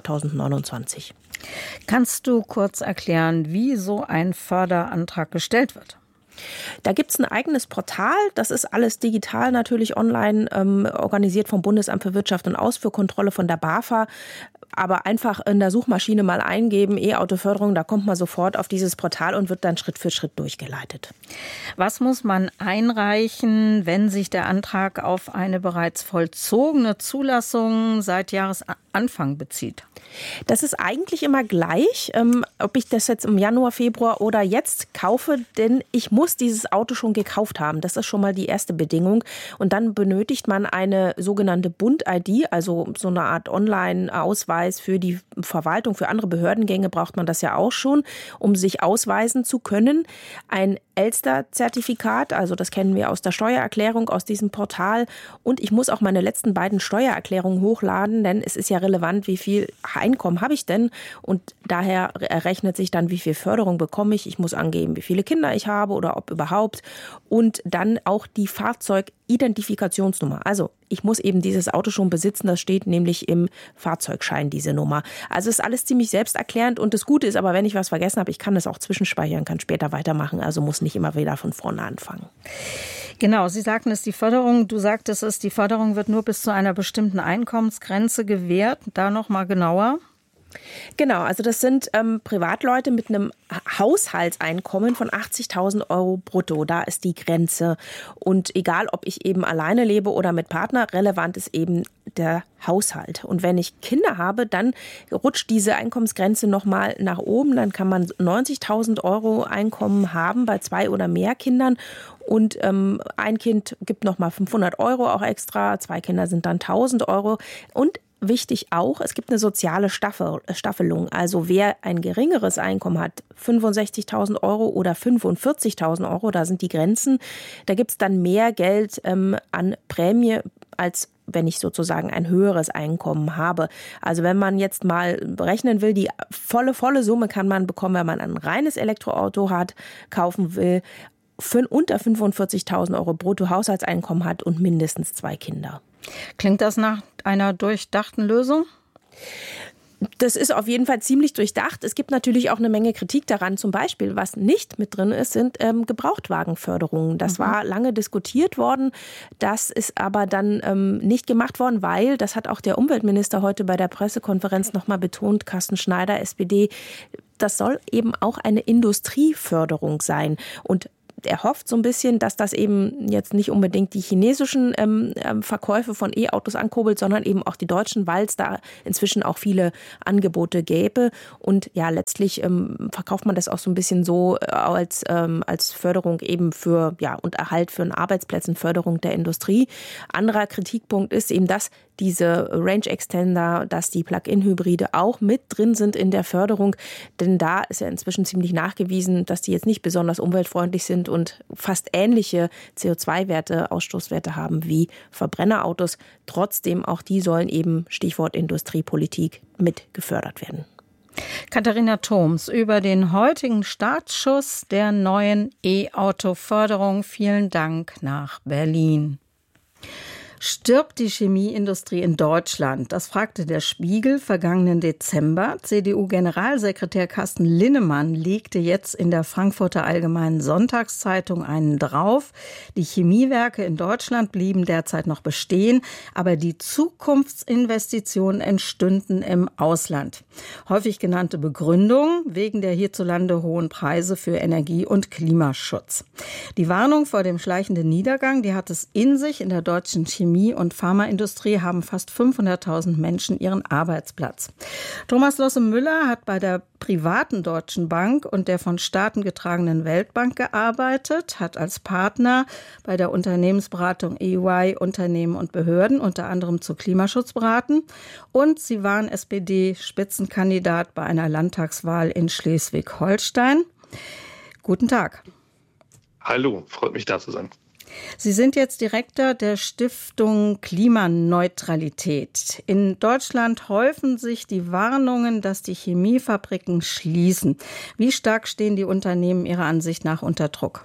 2029. Kannst du kurz erklären, wie so ein Förderantrag gestellt wird? Da gibt es ein eigenes Portal, das ist alles digital natürlich online organisiert vom Bundesamt für Wirtschaft und Ausfuhrkontrolle von der BAFA. Aber einfach in der Suchmaschine mal eingeben, E-Auto-Förderung, da kommt man sofort auf dieses Portal und wird dann Schritt für Schritt durchgeleitet. Was muss man einreichen, wenn sich der Antrag auf eine bereits vollzogene Zulassung seit Jahresanfang bezieht? Das ist eigentlich immer gleich, ob ich das jetzt im Januar, Februar oder jetzt kaufe, denn ich muss dieses Auto schon gekauft haben. Das ist schon mal die erste Bedingung. Und dann benötigt man eine sogenannte Bund-ID, also so eine Art Online-Ausweis für die Verwaltung. Für andere Behördengänge braucht man das ja auch schon, um sich ausweisen zu können. Ein Elster-Zertifikat, also das kennen wir aus der Steuererklärung, aus diesem Portal. Und ich muss auch meine letzten beiden Steuererklärungen hochladen, denn es ist ja relevant, wie viel Einkommen habe ich denn? Und daher errechnet sich dann, wie viel Förderung bekomme ich. Ich muss angeben, wie viele Kinder ich habe oder ob überhaupt. Und dann auch die Fahrzeugidentifikationsnummer. Also ich muss eben dieses Auto schon besitzen, das steht nämlich im Fahrzeugschein, diese Nummer. Also ist alles ziemlich selbsterklärend und das Gute ist aber, wenn ich was vergessen habe, ich kann das auch zwischenspeichern, kann später weitermachen, also muss nicht immer wieder von vorne anfangen. Genau, Sie sagten es, die Förderung, du sagtest es, die Förderung wird nur bis zu einer bestimmten Einkommensgrenze gewährt. Da noch mal genauer. Genau, also das sind Privatleute mit einem Haushaltseinkommen von 80.000 Euro brutto. Da ist die Grenze. Und egal, ob ich eben alleine lebe oder mit Partner, relevant ist eben der Haushalt. Und wenn ich Kinder habe, dann rutscht diese Einkommensgrenze nochmal nach oben. Dann kann man 90.000 Euro Einkommen haben bei 2 oder mehr Kindern. Und ein Kind gibt nochmal 500 Euro auch extra. 2 Kinder sind dann 1.000 Euro. Und wichtig auch, es gibt eine soziale Staffelung. Also wer ein geringeres Einkommen hat, 65.000 Euro oder 45.000 Euro, da sind die Grenzen, da gibt es dann mehr Geld an Prämie, als wenn ich sozusagen ein höheres Einkommen habe. Also wenn man jetzt mal berechnen will, die volle Summe kann man bekommen, wenn man ein reines Elektroauto kaufen will, unter 45.000 Euro Bruttohaushaltseinkommen hat und mindestens 2 Kinder. Klingt das nach einer durchdachten Lösung? Das ist auf jeden Fall ziemlich durchdacht. Es gibt natürlich auch eine Menge Kritik daran. Zum Beispiel, was nicht mit drin ist, sind Gebrauchtwagenförderungen. Das war lange diskutiert worden. Das ist aber dann nicht gemacht worden, weil, das hat auch der Umweltminister heute bei der Pressekonferenz nochmal betont, Carsten Schneider, SPD, das soll eben auch eine Industrieförderung sein. Und er hofft so ein bisschen, dass das eben jetzt nicht unbedingt die chinesischen Verkäufe von E-Autos ankurbelt, sondern eben auch die deutschen, weil es da inzwischen auch viele Angebote gäbe. Und ja, letztlich verkauft man das auch so ein bisschen so als Förderung eben für, ja, und Erhalt von Arbeitsplätzen, Förderung der Industrie. Anderer Kritikpunkt ist eben, dass diese Range Extender, dass die Plug-in-Hybride auch mit drin sind in der Förderung. Denn da ist ja inzwischen ziemlich nachgewiesen, dass die jetzt nicht besonders umweltfreundlich sind und fast ähnliche CO2-Werte, Ausstoßwerte haben wie Verbrennerautos. Trotzdem, auch die sollen eben, Stichwort Industriepolitik, mit gefördert werden. Katharina Thoms über den heutigen Startschuss der neuen E-Auto-Förderung. Vielen Dank nach Berlin. Stirbt die Chemieindustrie in Deutschland? Das fragte der Spiegel vergangenen Dezember. CDU-Generalsekretär Carsten Linnemann legte jetzt in der Frankfurter Allgemeinen Sonntagszeitung einen drauf. Die Chemiewerke in Deutschland blieben derzeit noch bestehen, aber die Zukunftsinvestitionen entstünden im Ausland. Häufig genannte Begründung wegen der hierzulande hohen Preise für Energie- und Klimaschutz. Die Warnung vor dem schleichenden Niedergang, die hat es in sich. In der deutschen Chemie- und Pharmaindustrie haben fast 500.000 Menschen ihren Arbeitsplatz. Thomas Losse-Müller hat bei der privaten Deutschen Bank und der von Staaten getragenen Weltbank gearbeitet, hat als Partner bei der Unternehmensberatung EY Unternehmen und Behörden unter anderem zu Klimaschutz beraten und sie waren SPD-Spitzenkandidat bei einer Landtagswahl in Schleswig-Holstein. Guten Tag. Hallo, freut mich da zu sein. Sie sind jetzt Direktor der Stiftung Klimaneutralität. In Deutschland häufen sich die Warnungen, dass die Chemiefabriken schließen. Wie stark stehen die Unternehmen Ihrer Ansicht nach unter Druck?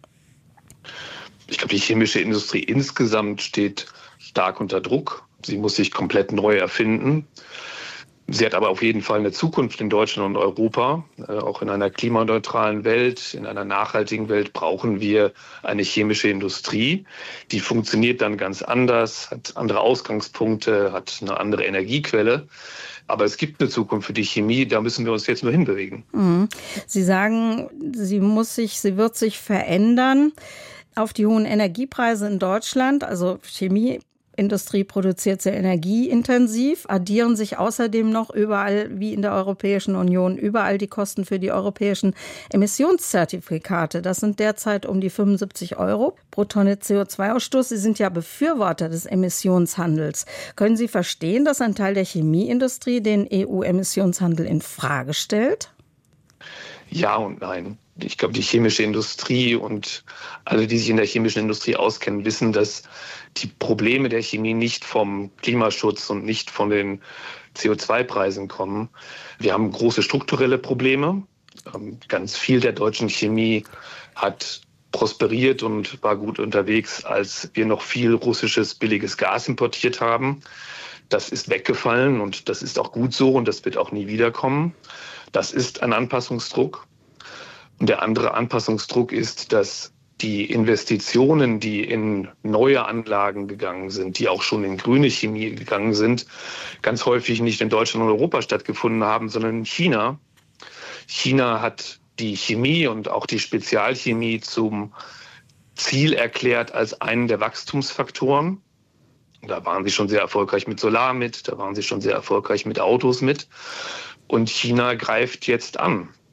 Ich glaube, die chemische Industrie insgesamt steht stark unter Druck. Sie muss sich komplett neu erfinden. Sie hat aber auf jeden Fall eine Zukunft in Deutschland und Europa. Auch in einer klimaneutralen Welt, in einer nachhaltigen Welt brauchen wir eine chemische Industrie. Die funktioniert dann ganz anders, hat andere Ausgangspunkte, hat eine andere Energiequelle. Aber es gibt eine Zukunft für die Chemie, da müssen wir uns jetzt nur hinbewegen. Sie sagen, sie wird sich verändern. Auf die hohen Energiepreise in Deutschland, also Chemieindustrie produziert sehr energieintensiv, addieren sich außerdem noch überall, wie in der Europäischen Union, überall die Kosten für die europäischen Emissionszertifikate. Das sind derzeit um die 75 € pro Tonne CO2-Ausstoß. Sie sind ja Befürworter des Emissionshandels. Können Sie verstehen, dass ein Teil der Chemieindustrie den EU-Emissionshandel in Frage stellt? Ja und nein. Ich glaube, die chemische Industrie und alle, die sich in der chemischen Industrie auskennen, wissen, dass die Probleme der Chemie nicht vom Klimaschutz und nicht von den CO2-Preisen kommen. Wir haben große strukturelle Probleme. Ganz viel der deutschen Chemie hat prosperiert und war gut unterwegs, als wir noch viel russisches billiges Gas importiert haben. Das ist weggefallen und das ist auch gut so und das wird auch nie wiederkommen. Das ist ein Anpassungsdruck. Und der andere Anpassungsdruck ist, dass die Investitionen, die in neue Anlagen gegangen sind, die auch schon in grüne Chemie gegangen sind, ganz häufig nicht in Deutschland und Europa stattgefunden haben, sondern in China. China hat die Chemie und auch die Spezialchemie zum Ziel erklärt als einen der Wachstumsfaktoren. Da waren sie schon sehr erfolgreich mit Solar mit, da waren sie schon sehr erfolgreich mit Autos mit. Und China greift jetzt an.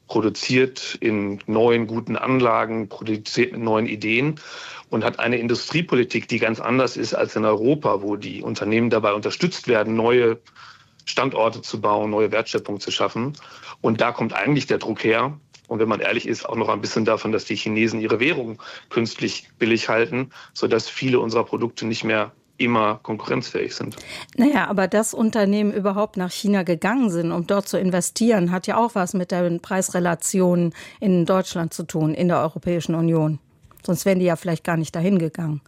produziert in neuen, guten Anlagen, produziert mit neuen Ideen und hat eine Industriepolitik, die ganz anders ist als in Europa, wo die Unternehmen dabei unterstützt werden, neue Standorte zu bauen, neue Wertschöpfung zu schaffen. Und da kommt eigentlich der Druck her. Und wenn man ehrlich ist, auch noch ein bisschen davon, dass die Chinesen ihre Währung künstlich billig halten, sodass viele unserer Produkte nicht mehr immer konkurrenzfähig sind. Naja, aber dass Unternehmen überhaupt nach China gegangen sind, um dort zu investieren, hat ja auch was mit den Preisrelationen in Deutschland zu tun, in der Europäischen Union. Sonst wären die ja vielleicht gar nicht dahin gegangen.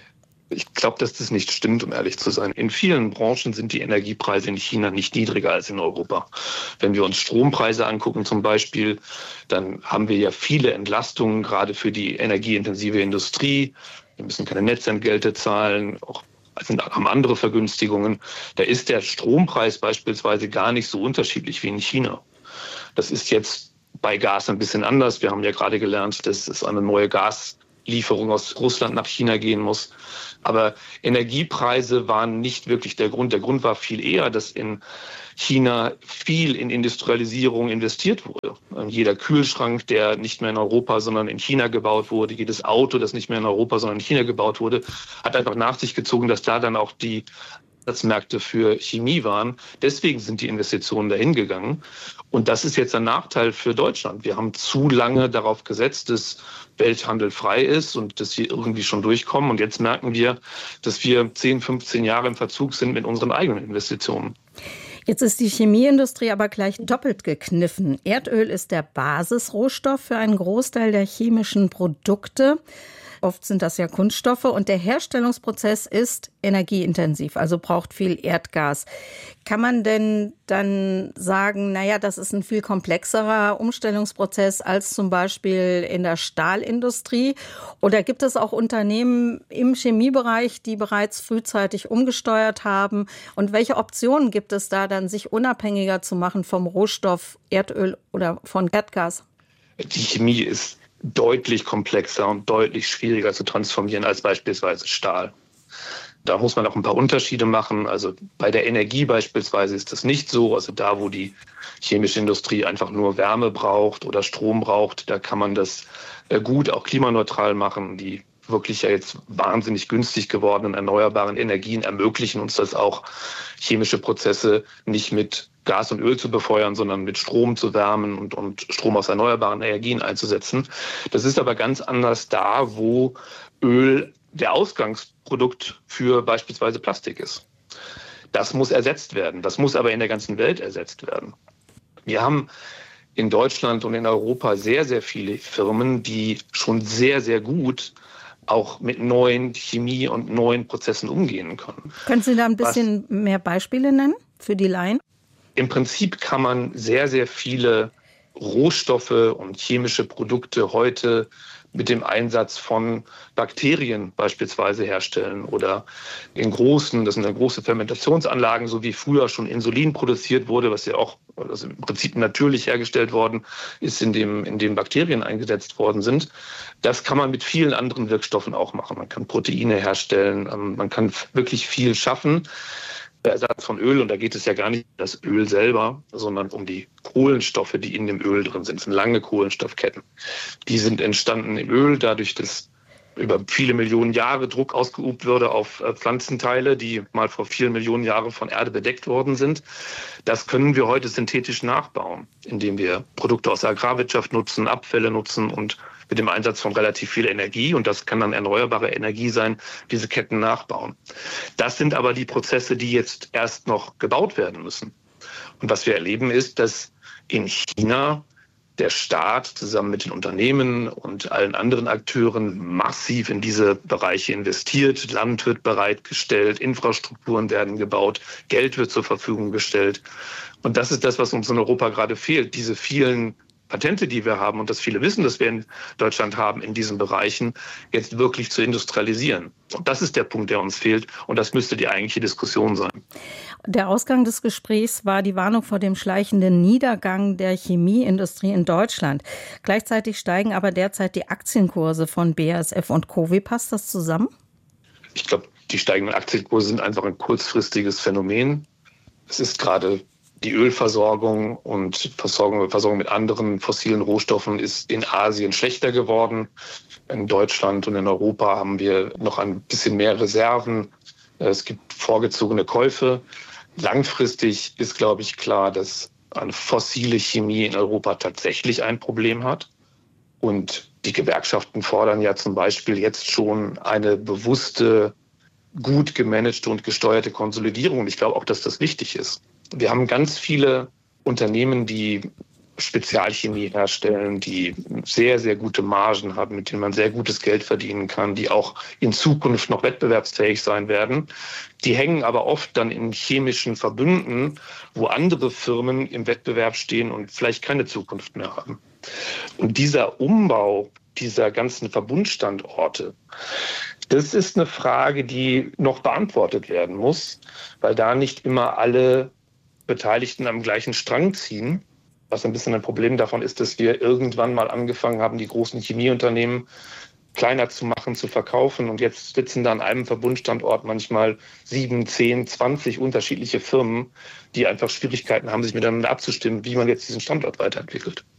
Ich glaube, dass das nicht stimmt, um ehrlich zu sein. In vielen Branchen sind die Energiepreise in China nicht niedriger als in Europa. Wenn wir uns Strompreise angucken zum Beispiel, dann haben wir ja viele Entlastungen, gerade für die energieintensive Industrie. Wir müssen keine Netzentgelte zahlen, auch haben andere Vergünstigungen. Da ist der Strompreis beispielsweise gar nicht so unterschiedlich wie in China. Das ist jetzt bei Gas ein bisschen anders. Wir haben ja gerade gelernt, dass es eine neue Gaslieferung aus Russland nach China gehen muss. Aber Energiepreise waren nicht wirklich der Grund. Der Grund war viel eher, dass in China viel in Industrialisierung investiert wurde. Jeder Kühlschrank, der nicht mehr in Europa, sondern in China gebaut wurde, jedes Auto, das nicht mehr in Europa, sondern in China gebaut wurde, hat einfach nach sich gezogen, dass da dann auch die Märkte für Chemie waren. Deswegen sind die Investitionen dahin gegangen. Und das ist jetzt ein Nachteil für Deutschland. Wir haben zu lange darauf gesetzt, dass Welthandel frei ist und dass wir irgendwie schon durchkommen. Und jetzt merken wir, dass wir 10, 15 Jahre im Verzug sind mit unseren eigenen Investitionen. Jetzt ist die Chemieindustrie aber gleich doppelt gekniffen. Erdöl ist der Basisrohstoff für einen Großteil der chemischen Produkte. Oft sind das ja Kunststoffe und der Herstellungsprozess ist energieintensiv, also braucht viel Erdgas. Kann man denn dann sagen, naja, das ist ein viel komplexerer Umstellungsprozess als zum Beispiel in der Stahlindustrie? Oder gibt es auch Unternehmen im Chemiebereich, die bereits frühzeitig umgesteuert haben? Und welche Optionen gibt es da dann, sich unabhängiger zu machen vom Rohstoff Erdöl oder von Erdgas? Die Chemie ist deutlich komplexer und deutlich schwieriger zu transformieren als beispielsweise Stahl. Da muss man auch ein paar Unterschiede machen. Also bei der Energie beispielsweise ist das nicht so. Also da, wo die chemische Industrie einfach nur Wärme braucht oder Strom braucht, da kann man das gut auch klimaneutral machen. Die wirklich ja jetzt wahnsinnig günstig gewordenen erneuerbaren Energien ermöglichen uns das auch, chemische Prozesse nicht mit Gas und Öl zu befeuern, sondern mit Strom zu wärmen und Strom aus erneuerbaren Energien einzusetzen. Das ist aber ganz anders da, wo Öl der Ausgangsprodukt für beispielsweise Plastik ist. Das muss ersetzt werden. Das muss aber in der ganzen Welt ersetzt werden. Wir haben in Deutschland und in Europa sehr, sehr viele Firmen, die schon sehr, sehr gut auch mit neuen Chemie- und neuen Prozessen umgehen können. Können Sie da ein bisschen mehr Beispiele nennen für die Laien? Im Prinzip kann man sehr, sehr viele Rohstoffe und chemische Produkte heute mit dem Einsatz von Bakterien beispielsweise herstellen oder in großen, das sind dann große Fermentationsanlagen, so wie früher schon Insulin produziert wurde, was ja auch also im Prinzip natürlich hergestellt worden ist, in dem Bakterien eingesetzt worden sind. Das kann man mit vielen anderen Wirkstoffen auch machen. Man kann Proteine herstellen, man kann wirklich viel schaffen. Der Ersatz von Öl, und da geht es ja gar nicht um das Öl selber, sondern um die Kohlenstoffe, die in dem Öl drin sind. Das sind lange Kohlenstoffketten. Die sind entstanden im Öl, dadurch, dass über viele Millionen Jahre Druck ausgeübt wurde auf Pflanzenteile, die mal vor vielen Millionen Jahren von Erde bedeckt worden sind. Das können wir heute synthetisch nachbauen, indem wir Produkte aus der Agrarwirtschaft nutzen, Abfälle nutzen und mit dem Einsatz von relativ viel Energie, und das kann dann erneuerbare Energie sein, diese Ketten nachbauen. Das sind aber die Prozesse, die jetzt erst noch gebaut werden müssen. Und was wir erleben ist, dass in China der Staat zusammen mit den Unternehmen und allen anderen Akteuren massiv in diese Bereiche investiert. Land wird bereitgestellt, Infrastrukturen werden gebaut, Geld wird zur Verfügung gestellt. Und das ist das, was uns in Europa gerade fehlt, diese vielen Patente, die wir haben und das viele wissen, dass wir in Deutschland haben, in diesen Bereichen jetzt wirklich zu industrialisieren. Und das ist der Punkt, der uns fehlt. Und das müsste die eigentliche Diskussion sein. Der Ausgang des Gesprächs war die Warnung vor dem schleichenden Niedergang der Chemieindustrie in Deutschland. Gleichzeitig steigen aber derzeit die Aktienkurse von BASF und Co. Wie passt das zusammen? Ich glaube, die steigenden Aktienkurse sind einfach ein kurzfristiges Phänomen. Es ist gerade Die Ölversorgung und Versorgung mit anderen fossilen Rohstoffen ist in Asien schlechter geworden. In Deutschland und in Europa haben wir noch ein bisschen mehr Reserven. Es gibt vorgezogene Käufe. Langfristig ist, glaube ich, klar, dass eine fossile Chemie in Europa tatsächlich ein Problem hat. Und die Gewerkschaften fordern ja zum Beispiel jetzt schon eine bewusste, gut gemanagte und gesteuerte Konsolidierung. Und ich glaube auch, dass das wichtig ist. Wir haben ganz viele Unternehmen, die Spezialchemie herstellen, die sehr, sehr gute Margen haben, mit denen man sehr gutes Geld verdienen kann, die auch in Zukunft noch wettbewerbsfähig sein werden. Die hängen aber oft dann in chemischen Verbünden, wo andere Firmen im Wettbewerb stehen und vielleicht keine Zukunft mehr haben. Und dieser Umbau dieser ganzen Verbundstandorte, das ist eine Frage, die noch beantwortet werden muss, weil da nicht immer alle Beteiligten am gleichen Strang ziehen. Was ein bisschen ein Problem davon ist, dass wir irgendwann mal angefangen haben, die großen Chemieunternehmen kleiner zu machen, zu verkaufen. Und jetzt sitzen da an einem Verbundstandort manchmal 7, 10, 20 unterschiedliche Firmen, die einfach Schwierigkeiten haben, sich miteinander abzustimmen, wie man jetzt diesen Standort weiterentwickelt.